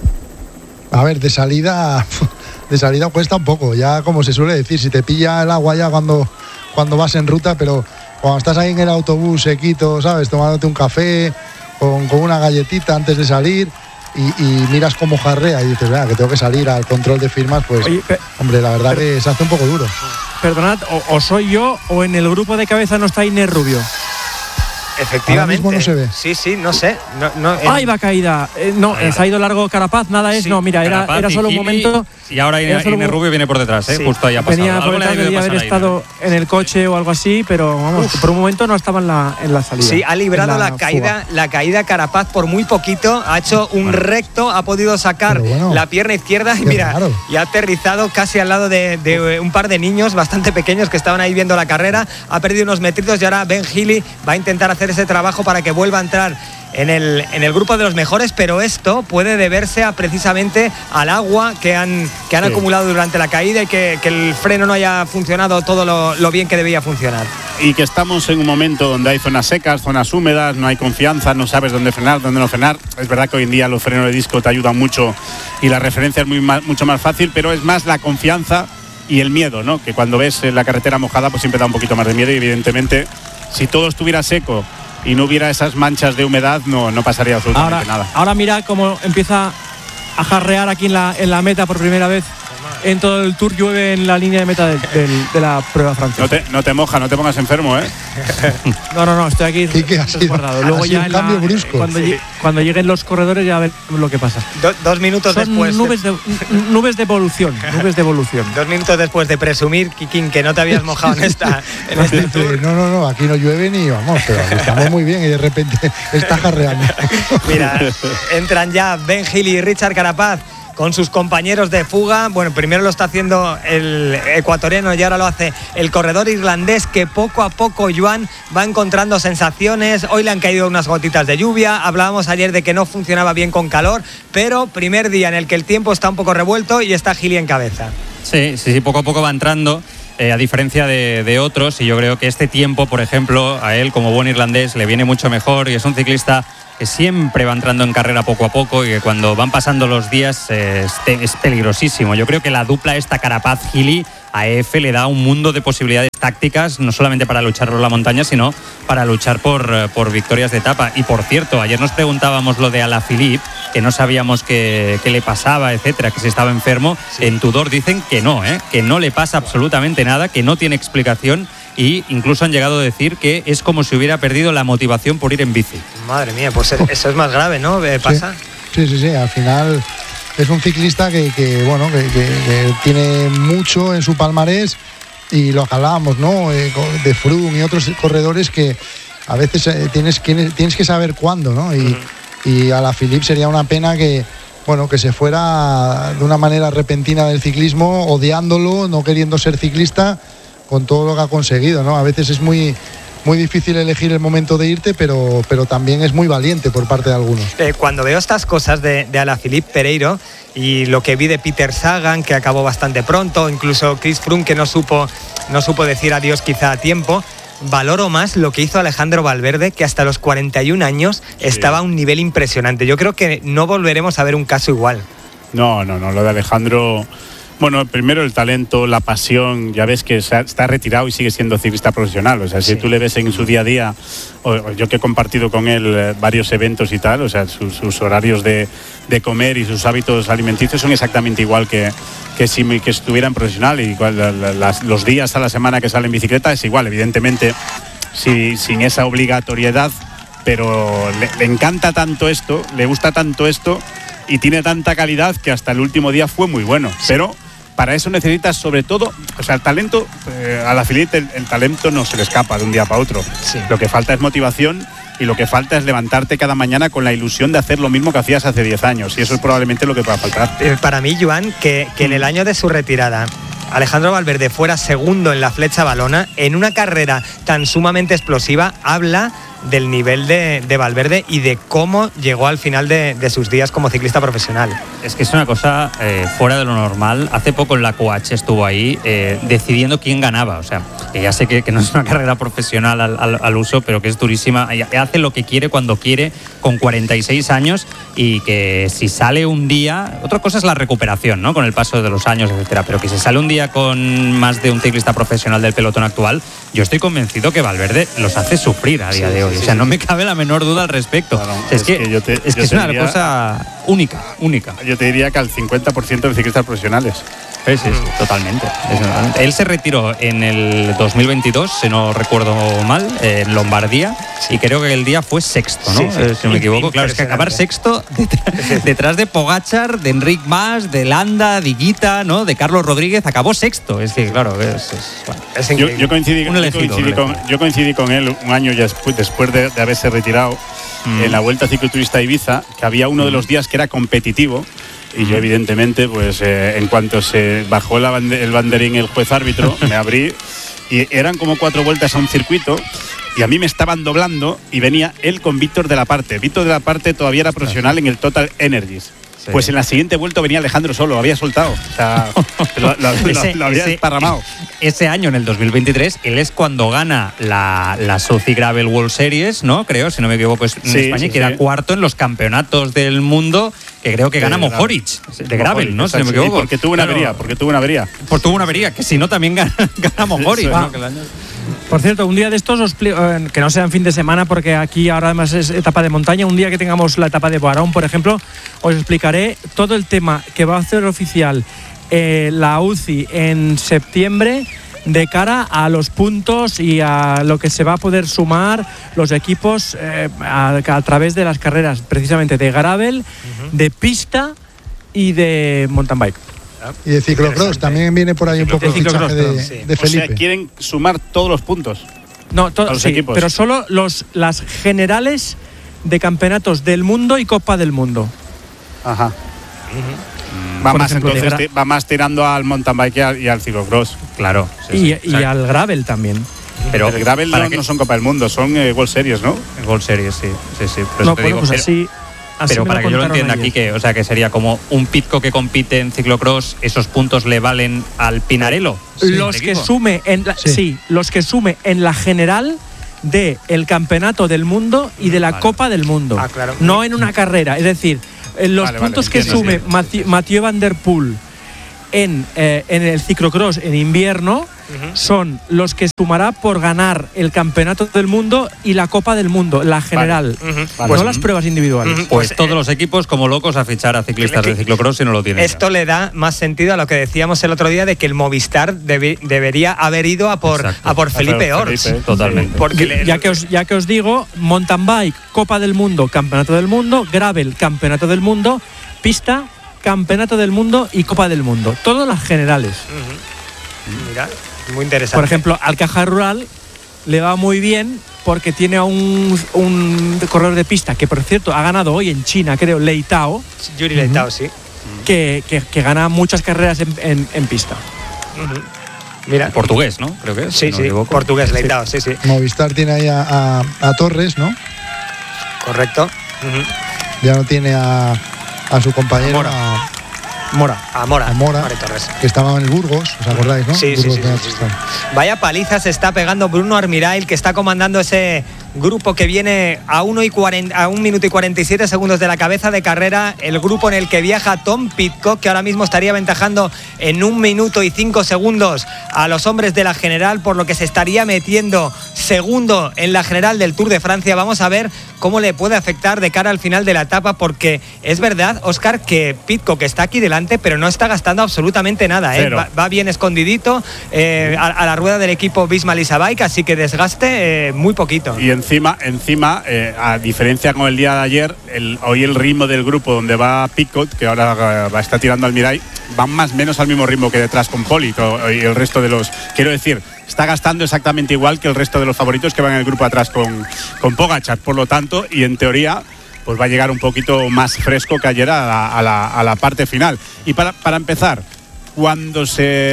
A ver, de salida, de salida cuesta un poco, ya como se suele decir, si te pilla el agua ya cuando, cuando vas en ruta, pero cuando estás ahí en el autobús sequito, ¿sabes? Tomándote un café con, con una galletita antes de salir y, y miras cómo jarrea y dices, vea, que tengo que salir al control de firmas, pues, Oye, pe- hombre, la verdad que se hace un poco duro. Perdonad, o, o soy yo o en el grupo de cabeza no está Inés Rubio. Efectivamente. Ahora mismo no se ve. Sí, sí, no sé. No, no, eh. ¡Ay, va caída! Eh, no, eh, se ha ido largo Carapaz, nada es. Sí, no, mira, era, era solo un momento. Y ahora Inés Rubio viene por detrás, ¿eh? Sí. Justo ahí ha pasado. Venía por detrás, debía haber estado ahí, en el coche o algo así, pero vamos, Uf. por un momento no estaba en la, en la salida. Sí, ha librado la, la caída, la caída Carapaz por muy poquito, ha hecho un bueno. recto, ha podido sacar bueno, la pierna izquierda y mira, raro. y ha aterrizado casi al lado de, de un par de niños bastante pequeños que estaban ahí viendo la carrera, ha perdido unos metritos y ahora Ben Healy va a intentar hacer ese trabajo para que vuelva a entrar en el, en el grupo de los mejores, pero esto puede deberse a precisamente al agua que han, que han sí. acumulado durante la caída y que, que el freno no haya funcionado todo lo, lo bien que debía funcionar. Y que estamos en un momento donde hay zonas secas, zonas húmedas, no hay confianza, no sabes dónde frenar, dónde no frenar. Es verdad que hoy en día los frenos de disco te ayudan mucho y la referencia es muy, mucho más fácil, pero es más la confianza y el miedo, ¿no? Que cuando ves la carretera mojada pues siempre da un poquito más de miedo y evidentemente si todo estuviera seco y no hubiera esas manchas de humedad, no, no pasaría absolutamente ahora, nada. Ahora mira cómo empieza a jarrear aquí en la, en la meta por primera vez. En todo el Tour llueve en la línea de meta de, de, de la prueba francesa. No te, no te moja, no te pongas enfermo, ¿eh? No, no, no, estoy aquí resguardado. Luego ya en cambio la, brusco. Cuando, sí. cuando lleguen los corredores ya a ver lo que pasa. Do, dos minutos Son después. Nubes de, nubes de evolución, nubes de evolución. Dos minutos después de presumir, Kikín, que no te habías mojado en esta en este Tour. No, no, no, aquí no llueve ni vamos, pero estamos muy bien y de repente está jarreando. Mira, entran ya Ben Healy y Richard Carapaz con sus compañeros de fuga. Bueno, primero lo está haciendo el ecuatoriano y ahora lo hace el corredor irlandés, que poco a poco, Joan, va encontrando sensaciones. Hoy le han caído unas gotitas de lluvia. Hablábamos ayer de que no funcionaba bien con calor, pero primer día en el que el tiempo está un poco revuelto y está Healy en cabeza. Sí, sí, sí, poco a poco va entrando. Eh, a diferencia de, de otros, y yo creo que este tiempo, por ejemplo, a él como buen irlandés le viene mucho mejor y es un ciclista que siempre va entrando en carrera poco a poco y que cuando van pasando los días eh, es, es peligrosísimo. Yo creo que la dupla esta Carapaz-Healy a E F le da un mundo de posibilidades tácticas, no solamente para luchar por la montaña, sino para luchar por, por victorias de etapa. Y por cierto, ayer nos preguntábamos lo de Alaphilippe, que no sabíamos qué, qué le pasaba, etcétera, que si estaba enfermo. Sí. En Tudor dicen que no, ¿eh? que no le pasa absolutamente nada, que no tiene explicación. Y incluso han llegado a decir que es como si hubiera perdido la motivación por ir en bici. Madre mía, pues eso es más grave, ¿no? ¿Pasa? Sí, sí, sí, sí. Al final es un ciclista que, que bueno, que, que, que tiene mucho en su palmarés y lo que hablábamos, ¿no? Eh, de Froome y otros corredores que a veces eh, tienes, que, tienes que saber cuándo, ¿no? Y, uh-huh. y a Alaphilippe sería una pena que, bueno, que se fuera de una manera repentina del ciclismo, odiándolo, no queriendo ser ciclista, con todo lo que ha conseguido, ¿no? A veces es muy, muy difícil elegir el momento de irte, pero, pero también es muy valiente por parte de algunos. Eh, cuando veo estas cosas de, de Alaphilippe Pereiro y lo que vi de Peter Sagan, que acabó bastante pronto, incluso Chris Froome, que no supo, no supo decir adiós quizá a tiempo, valoro más lo que hizo Alejandro Valverde, que hasta los cuarenta y un años sí. estaba a un nivel impresionante. Yo creo que no volveremos a ver un caso igual. No, no, no, lo de Alejandro... Bueno, primero el talento, la pasión, ya ves que está retirado y sigue siendo ciclista profesional. O sea, si sí. tú le ves en su día a día, o yo que he compartido con él varios eventos y tal, o sea, sus, sus horarios de, de comer y sus hábitos alimenticios son exactamente igual que, que si que estuviera en profesional. Y igual, las, los días a la semana que sale en bicicleta es igual, evidentemente. si, sin esa obligatoriedad, pero le, le encanta tanto esto, le gusta tanto esto y tiene tanta calidad que hasta el último día fue muy bueno. Sí. Pero para eso necesitas sobre todo, o sea, el talento, eh, a la Filip el, el talento no se le escapa de un día para otro. Sí. Lo que falta es motivación y lo que falta es levantarte cada mañana con la ilusión de hacer lo mismo que hacías hace diez años. Y eso es probablemente lo que va a faltar. Eh, para mí, Joan, que, que en el año de su retirada Alejandro Valverde fuera segundo en la flecha valona, en una carrera tan sumamente explosiva, habla del nivel de, de Valverde y de cómo llegó al final de, de sus días como ciclista profesional. Es que es una cosa eh, fuera de lo normal. Hace poco en la C O A H estuvo ahí eh, decidiendo quién ganaba. O sea, que ya sé que, que no es una carrera profesional al, al, al uso, pero que es durísima. Hace lo que quiere cuando quiere, con cuarenta y seis años, y que si sale un día... Otra cosa es la recuperación, ¿no? Con el paso de los años, etcétera. Pero que si sale un día con más de un ciclista profesional del pelotón actual, yo estoy convencido que Valverde los hace sufrir a día sí, de hoy. Sí, o sea, no me cabe la menor duda al respecto. Claro, es, es que, que, yo te, es, que es una diría, cosa única, única. Yo te diría que al cincuenta por ciento de ciclistas profesionales. Sí, sí, sí, totalmente. Él se retiró en el dos mil veintidós, si no recuerdo mal, en Lombardía, sí. Y creo que el día fue sexto, ¿no? Sí, sí. Si no me equivoco. Claro, es que acabar sexto detrás, detrás de Pogačar, de Enric Mas, de Landa, de Higuita, ¿no? De Carlos Rodríguez, acabó sexto. Es que, claro, es, es, bueno, es yo, yo, coincidí, un elegido, yo, coincidí con, yo coincidí con él un año ya después, después de, de haberse retirado mm. en la Vuelta Cicloturista a Ibiza, que había uno mm. de los días que era competitivo. Y yo, evidentemente, pues eh, en cuanto se bajó la bande- el banderín el juez árbitro, me abrí y eran como cuatro vueltas a un circuito y a mí me estaban doblando y venía él con Víctor de la Parte. Víctor de la Parte todavía era profesional en el Total Energies. Sí. Pues en la siguiente vuelta venía Alejandro solo, había soltado. O sea, lo, lo, lo, ese, lo había esparramado. Ese año, en el dos mil veintitrés, él es cuando gana la, la Soci Gravel World Series, ¿no? Creo, si no me equivoco, pues en sí, España, sí, queda sí. cuarto en los campeonatos del mundo, que creo que gana de Mohoric, de Gravel, ¿no? Si no me equivoco. Sí, porque tuvo una avería, porque tuvo una avería. Pues tuvo una avería, que si no también gana, gana Mohoric, ¿no? Ah. Por cierto, un día de estos, os eh, que no sea en fin de semana, porque aquí ahora además es etapa de montaña, un día que tengamos la etapa de Boarón, por ejemplo, os explicaré todo el tema que va a hacer oficial eh, la U C I en septiembre de cara a los puntos y a lo que se va a poder sumar los equipos eh, a, a través de las carreras precisamente de gravel, uh-huh. de pista y de mountain bike. Y de ciclocross, también viene por ahí un poco el fichaje de, sí. de Felipe. O sea, quieren sumar todos los puntos. No, to- sí, equipos. Pero solo los, las generales de campeonatos del mundo y Copa del Mundo. Ajá. Uh-huh. Va, más, ejemplo, entonces, gra- va más tirando al mountain bike y al, y al ciclocross. Claro. Sí, y, sí. y o sea, al gravel también. Pero el gravel no, no son Copa del Mundo, son eh, World Series, ¿no? World Series, sí. sí, sí. Por no, bueno, digo, pues pero, así... Así pero para que yo lo entienda ayer. Aquí, que, o sea, que sería como un Pitco que compite en ciclocross, ¿esos puntos le valen al Pinarello? Sí. Los que sume en la, sí. sí, los que sume en la general de el Campeonato del Mundo y de la vale. Copa del Mundo. Ah, claro. No en una carrera, es decir, los vale, puntos vale, que sume sí. Mathieu, Mathieu Van Der Poel en, eh, en el ciclocross en invierno uh-huh. son los que sumará por ganar el Campeonato del Mundo y la Copa del Mundo, la general, vale. Uh-huh. Vale. No pues, las pruebas individuales. Uh-huh. Pues, pues todos eh, los equipos como locos a fichar a ciclistas de ciclocross si no lo tienen. Esto ya. Le da más sentido a lo que decíamos el otro día de que el Movistar debe, debería haber ido a por, a por Felipe Ors. Totalmente. Porque le, ya, que os, ya que os digo, mountain bike, Copa del Mundo, Campeonato del Mundo, gravel, Campeonato del Mundo, pista, Campeonato del Mundo y Copa del Mundo. Todas las generales. Uh-huh. Mira, muy interesante. Por ejemplo, al Caja Rural le va muy bien porque tiene a un, un corredor de pista que, por cierto, ha ganado hoy en China, creo, Lei Tao. Yuri uh-huh. Lei Tao, sí. Que, que, que gana muchas carreras en, en, en pista. Uh-huh. Mira. Portugués, ¿no? Creo que es. Sí, si no sí. Portugués, Lei Tao, sí, sí. Movistar tiene ahí a, a, a Torres, ¿no? Correcto. Uh-huh. Ya no tiene a... a su compañero Mora. A, Mora, a Mora, a Mora, Mora Torres. Que estaba en el Burgos, ¿os acordáis, no? Sí, sí, sí, sí, sí, sí. Vaya paliza se está pegando Bruno Armirail, que está comandando ese grupo que viene a, uno y cuarenta, a un minuto y cuarenta y siete segundos de la cabeza de carrera, el grupo en el que viaja Tom Pidcock, que ahora mismo estaría aventajando en un minuto y cinco segundos a los hombres de la general, por lo que se estaría metiendo segundo en la general del Tour de Francia. Vamos a ver cómo le puede afectar de cara al final de la etapa, porque es verdad, Óscar, que Pidcock está aquí delante, pero no está gastando absolutamente nada, ¿eh? va, va bien escondidito eh, a, a la rueda del equipo Visma-Lease Bike, así que desgaste eh, muy poquito. Y encima, encima eh, a diferencia con el día de ayer, el, hoy el ritmo del grupo donde va Pidcock, que ahora va, está tirando al Mirai, van más o menos al mismo ritmo que detrás con Poli y el resto de los... Quiero decir, está gastando exactamente igual que el resto de los favoritos que van en el grupo atrás con, con Pogačar, por lo tanto, y en teoría pues va a llegar un poquito más fresco que ayer a la, a la, a la parte final. Y para, para empezar, cuando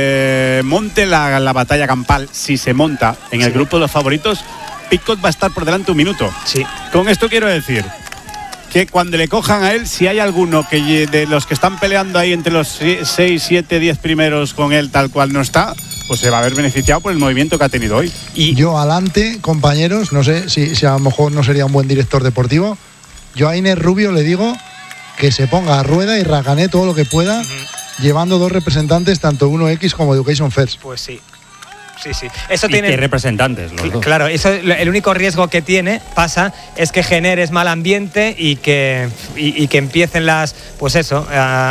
se monte la, la batalla campal, si se monta en el sí. grupo de los favoritos, Pidcock va a estar por delante un minuto. Sí. Con esto quiero decir que cuando le cojan a él, si hay alguno que de los que están peleando ahí entre los seis, siete, diez primeros con él tal cual no está, pues se va a ver beneficiado por el movimiento que ha tenido hoy. Y yo adelante, compañeros, no sé si, si a lo mejor no sería un buen director deportivo, yo a Inés Rubio le digo que se ponga a rueda y racanee todo lo que pueda, uh-huh. llevando dos representantes, tanto uno equis como Education First. Pues sí. Sí, sí. Eso y tiene qué representantes los dos. Claro, eso, el único riesgo que tiene, pasa, es que generes mal ambiente y que, y, y que empiecen las, pues eso,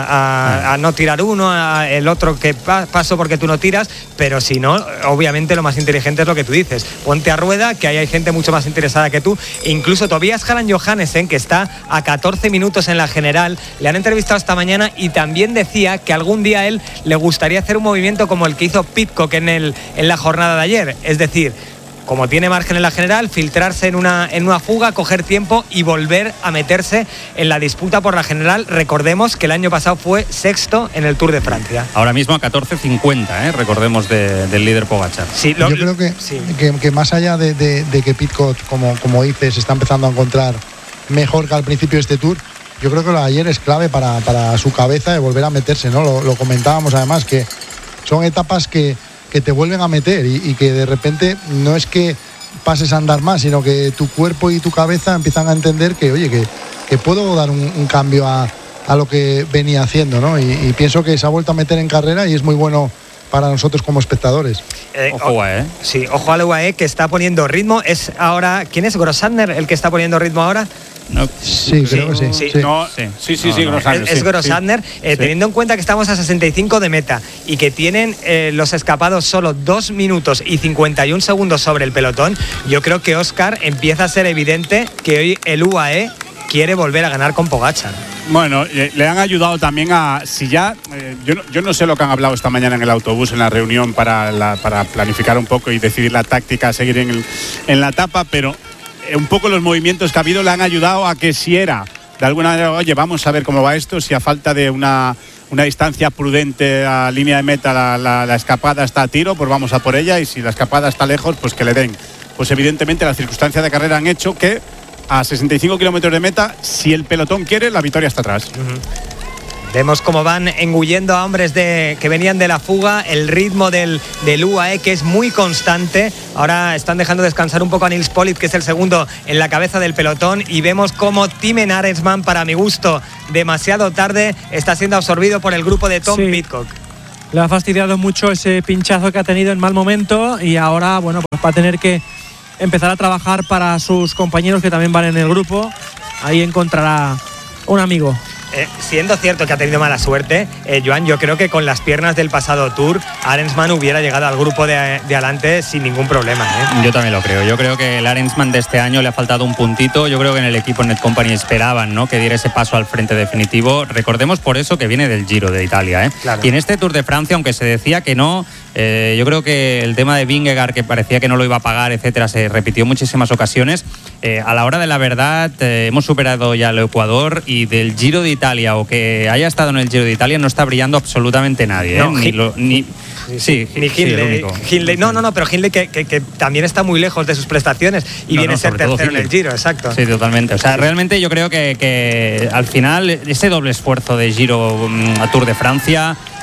a, a, a no tirar uno, a el otro que pa, paso porque tú no tiras, pero si no, obviamente lo más inteligente es lo que tú dices. Ponte a rueda, que ahí hay gente mucho más interesada que tú. E incluso Tobias Harlan Johannessen, que está a catorce minutos en la general, le han entrevistado esta mañana y también decía que algún día a él le gustaría hacer un movimiento como el que hizo Pidcock en, el, en la jornada de ayer, es decir, como tiene margen en la general, filtrarse en una, en una fuga, coger tiempo y volver a meterse en la disputa por la general. Recordemos que el año pasado fue sexto en el Tour de Francia. Ahora mismo a catorce cincuenta, ¿eh? Recordemos de, del líder Pogačar. Sí, lo, Yo creo que, sí. que, que más allá de, de, de que Pidcock, como, como dices, se está empezando a encontrar mejor que al principio de este Tour, yo creo que lo de ayer es clave para, para su cabeza de volver a meterse, ¿no? Lo, lo comentábamos además, que son etapas que que te vuelven a meter y, y que de repente no es que pases a andar más, sino que tu cuerpo y tu cabeza empiezan a entender que, oye, que, que puedo dar un, un cambio a, a lo que venía haciendo, ¿no? Y, y pienso que se ha vuelto a meter en carrera y es muy bueno para nosotros como espectadores. Eh, ojo a, ¿eh? Sí, ojo al U A E, que está poniendo ritmo. Es ahora, ¿quién es? ¿Grossandner el que está poniendo ritmo ahora? No, sí, creo sí, que sí. Sí, sí, no, sí, sí, sí, no, sí, no. Es, es Grossandner, sí. eh, teniendo en cuenta que estamos a sesenta y cinco de meta y que tienen eh, los escapados solo dos minutos y cincuenta y un segundos sobre el pelotón. Yo creo que Óscar empieza a ser evidente que hoy el U A E quiere volver a ganar con Pogačar. Bueno, le, le han ayudado también a, si ya, eh, yo, no, yo no sé lo que han hablado esta mañana en el autobús, en la reunión para, la, para planificar un poco y decidir la táctica a seguir en, el, en la etapa, pero un poco los movimientos que ha habido le han ayudado a que si era, de alguna manera, oye, vamos a ver cómo va esto, si a falta de una, una distancia prudente a línea de meta la, la, la escapada está a tiro, pues vamos a por ella, y si la escapada está lejos, pues que le den. Pues evidentemente las circunstancias de carrera han hecho que a sesenta y cinco kilómetros de meta, si el pelotón quiere, la victoria está atrás. Uh-huh. Vemos cómo van engullendo a hombres de, que venían de la fuga, el ritmo del, del U A E, que es muy constante. Ahora están dejando descansar un poco a Nils Politt, que es el segundo en la cabeza del pelotón, y vemos cómo Timen Arensman, para mi gusto, demasiado tarde, está siendo absorbido por el grupo de Tom sí. Pidcock. Le ha fastidiado mucho ese pinchazo que ha tenido en mal momento y ahora, bueno, pues va a tener que empezar a trabajar para sus compañeros que también van en el grupo. Ahí encontrará un amigo. Eh, siendo cierto que ha tenido mala suerte, eh, Joan, yo creo que con las piernas del pasado Tour, Arensman hubiera llegado al grupo de, de adelante sin ningún problema. ¿eh? Yo también lo creo. Yo creo que el Arensman de este año le ha faltado un puntito. Yo creo que en el equipo Net Company esperaban, ¿no?, que diera ese paso al frente definitivo. Recordemos por eso que viene del Giro de Italia. ¿eh? Claro. Y en este Tour de Francia, aunque se decía que no, eh, yo creo que el tema de Vingegaard, que parecía que no lo iba a pagar, etcétera, se repitió en muchísimas ocasiones. Eh, a la hora de la verdad, eh, hemos superado ya el Ecuador, y del Giro de Italia, o que haya estado en el Giro de Italia, no está brillando absolutamente nadie. ¿eh? No, ni, lo, ni, sí, sí, ni Hindley, sí, Hindley. No, no, no, pero Hindley que, que, que también está muy lejos de sus prestaciones y no, viene no, a ser tercero en el Giro, exacto. Sí, totalmente. O sea, realmente yo creo que, que al final ese doble esfuerzo de Giro a Tour de Francia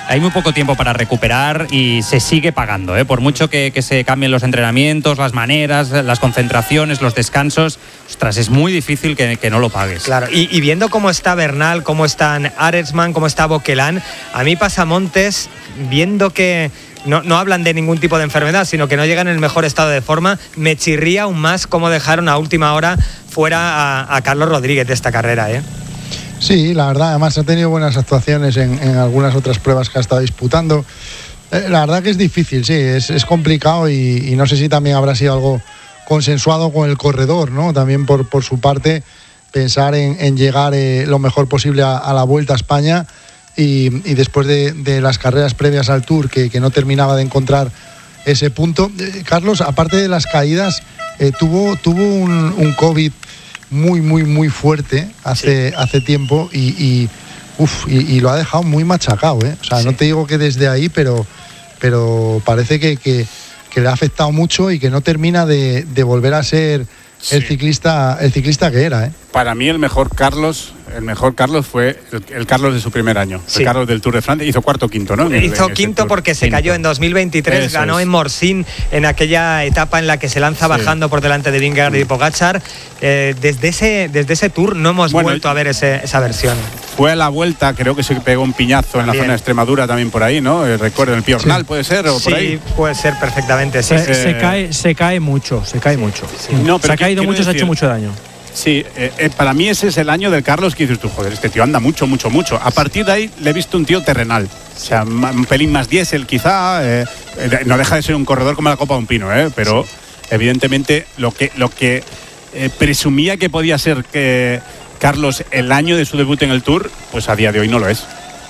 hay muy poco tiempo para recuperar y se sigue pagando, ¿eh? Por mucho que, que se cambien los entrenamientos, las maneras, las concentraciones, los descansos, ostras, es muy difícil que, que no lo pagues. Claro, y, y viendo cómo está Bernal, cómo están Arensman, cómo está Bauquelin, a mí Pasamontes, viendo que no, no hablan de ningún tipo de enfermedad, sino que no llegan en el mejor estado de forma, me chirría aún más cómo dejaron a última hora fuera a, a Carlos Rodríguez de esta carrera, ¿eh? Sí, la verdad, además ha tenido buenas actuaciones en, en algunas otras pruebas que ha estado disputando. Eh, la verdad que es difícil, sí, es, es complicado y, y no sé si también habrá sido algo consensuado con el corredor, ¿no? También por, por su parte, pensar en, en llegar eh, lo mejor posible a, a la Vuelta a España y, y después de, de las carreras previas al Tour, que, que no terminaba de encontrar ese punto. Eh, Carlos, aparte de las caídas, eh, tuvo, tuvo un, un COVID muy, muy, muy fuerte hace, sí. hace tiempo y, y, uf, y, y lo ha dejado muy machacado, ¿eh? O sea, sí. no te digo que desde ahí, pero, pero parece que, que, que le ha afectado mucho y que no termina de, de volver a ser sí. el ciclista el ciclista que era, ¿eh? Para mí el mejor Carlos, el mejor Carlos fue el, el Carlos de su primer año, sí. el Carlos del Tour de Francia. Hizo cuarto quinto, ¿no? Hizo quinto porque se quinto. cayó en dos mil veintitrés, Eso ganó es. en Morsin en aquella etapa en la que se lanza sí. bajando por delante de Vingegaard mm. y Pogačar. Eh, desde ese desde ese Tour no hemos bueno, vuelto a ver ese, esa versión. Fue a la Vuelta, creo que se pegó un piñazo en la zona de Extremadura también por ahí, ¿no? Eh, recuerdo, en el Piornal, sí. ¿puede ser? O sí, por ahí. puede ser perfectamente. Sí. Se, eh, se, cae, se cae mucho, se cae sí. mucho. Sí. No, pero se ha caído mucho, decir, se ha hecho mucho daño. Sí, eh, eh, para mí ese es el año del Carlos que dices tú, joder, este tío anda mucho, mucho, mucho. A partir de ahí le he visto un tío terrenal. O sea, un pelín más diésel quizá. Eh, eh, no deja de ser un corredor como la copa de un pino, eh, pero sí. evidentemente lo que, lo que eh, presumía que podía ser que Carlos el año de su debut en el Tour, pues a día de hoy no lo es.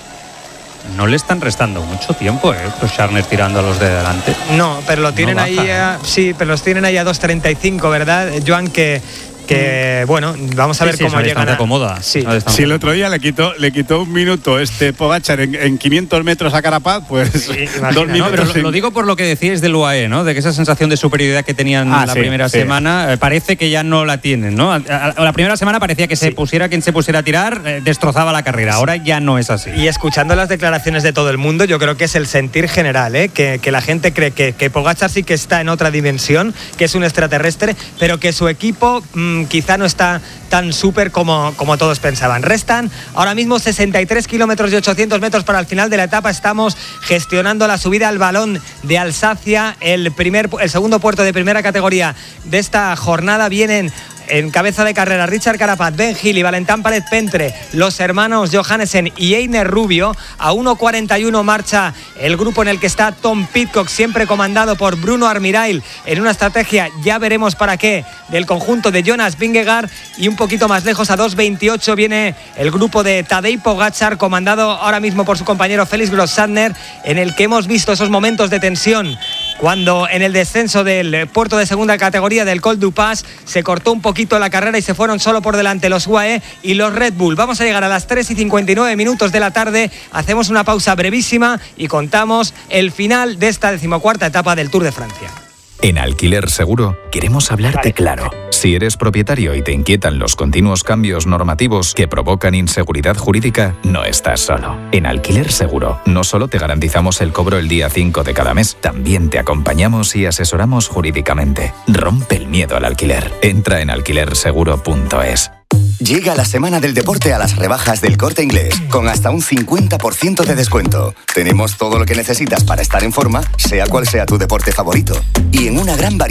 No le están restando mucho tiempo, ¿eh? Pues Scharner tirando a los de delante. No, pero lo tienen no baja, ahí a, ¿eh? Sí, pero los tienen ahí a dos treinta y cinco, ¿verdad? Joan, que que bueno, vamos a ver sí, sí, cómo llegan a... cómoda. Sí. Si el otro día le quitó le quitó un minuto este Pogačar en, en quinientos metros a Carapaz, pues sí, imagina, dos minutos. No, pero sin... lo, lo digo por lo que decíais del U A E, ¿no? De que esa sensación de superioridad que tenían ah, la sí, primera sí. semana eh, parece que ya no la tienen, ¿no? A, a, la primera semana parecía que sí. se pusiera quien se pusiera a tirar eh, destrozaba la carrera. Sí. Ahora ya no es así. Y escuchando las declaraciones de todo el mundo, yo creo que es el sentir general, ¿eh? Que, que la gente cree que, que Pogačar sí que está en otra dimensión, que es un extraterrestre, pero que su equipo mmm, quizá no está tan súper como, como todos pensaban. Restan ahora mismo sesenta y tres kilómetros y ochocientos metros para el final de la etapa. Estamos gestionando la subida al Balón de Alsacia, el, primer, el segundo puerto de primera categoría de esta jornada. Vienen en cabeza de carrera Richard Carapaz, Ben Hill y Valentán Pérez Pentre, los hermanos Johannesen y Einer Rubio. A uno cuarenta y uno marcha el grupo en el que está Tom Pidcock, siempre comandado por Bruno Armirail, en una estrategia, ya veremos para qué, del conjunto de Jonas Vingegaard. Y un poquito más lejos, a dos veintiocho, viene el grupo de Tadej Pogačar, comandado ahora mismo por su compañero Felix Grosssadner, en el que hemos visto esos momentos de tensión cuando en el descenso del puerto de segunda categoría del Col du Pas se cortó un poquito la carrera y se fueron solo por delante los U A E y los Red Bull. Vamos a llegar a las tres y cincuenta y nueve minutos de la tarde, hacemos una pausa brevísima y contamos el final de esta decimocuarta etapa del Tour de Francia. En Alquiler Seguro queremos hablarte claro. Si eres propietario y te inquietan los continuos cambios normativos que provocan inseguridad jurídica, no estás solo. En Alquiler Seguro no solo te garantizamos el cobro el día cinco de cada mes, también te acompañamos y asesoramos jurídicamente. Rompe el miedo al alquiler. Entra en alquiler seguro punto es. Llega la semana del deporte a las rebajas del Corte Inglés, con hasta un cincuenta por ciento de descuento. Tenemos todo lo que necesitas para estar en forma, sea cual sea tu deporte favorito. Y en una gran variedad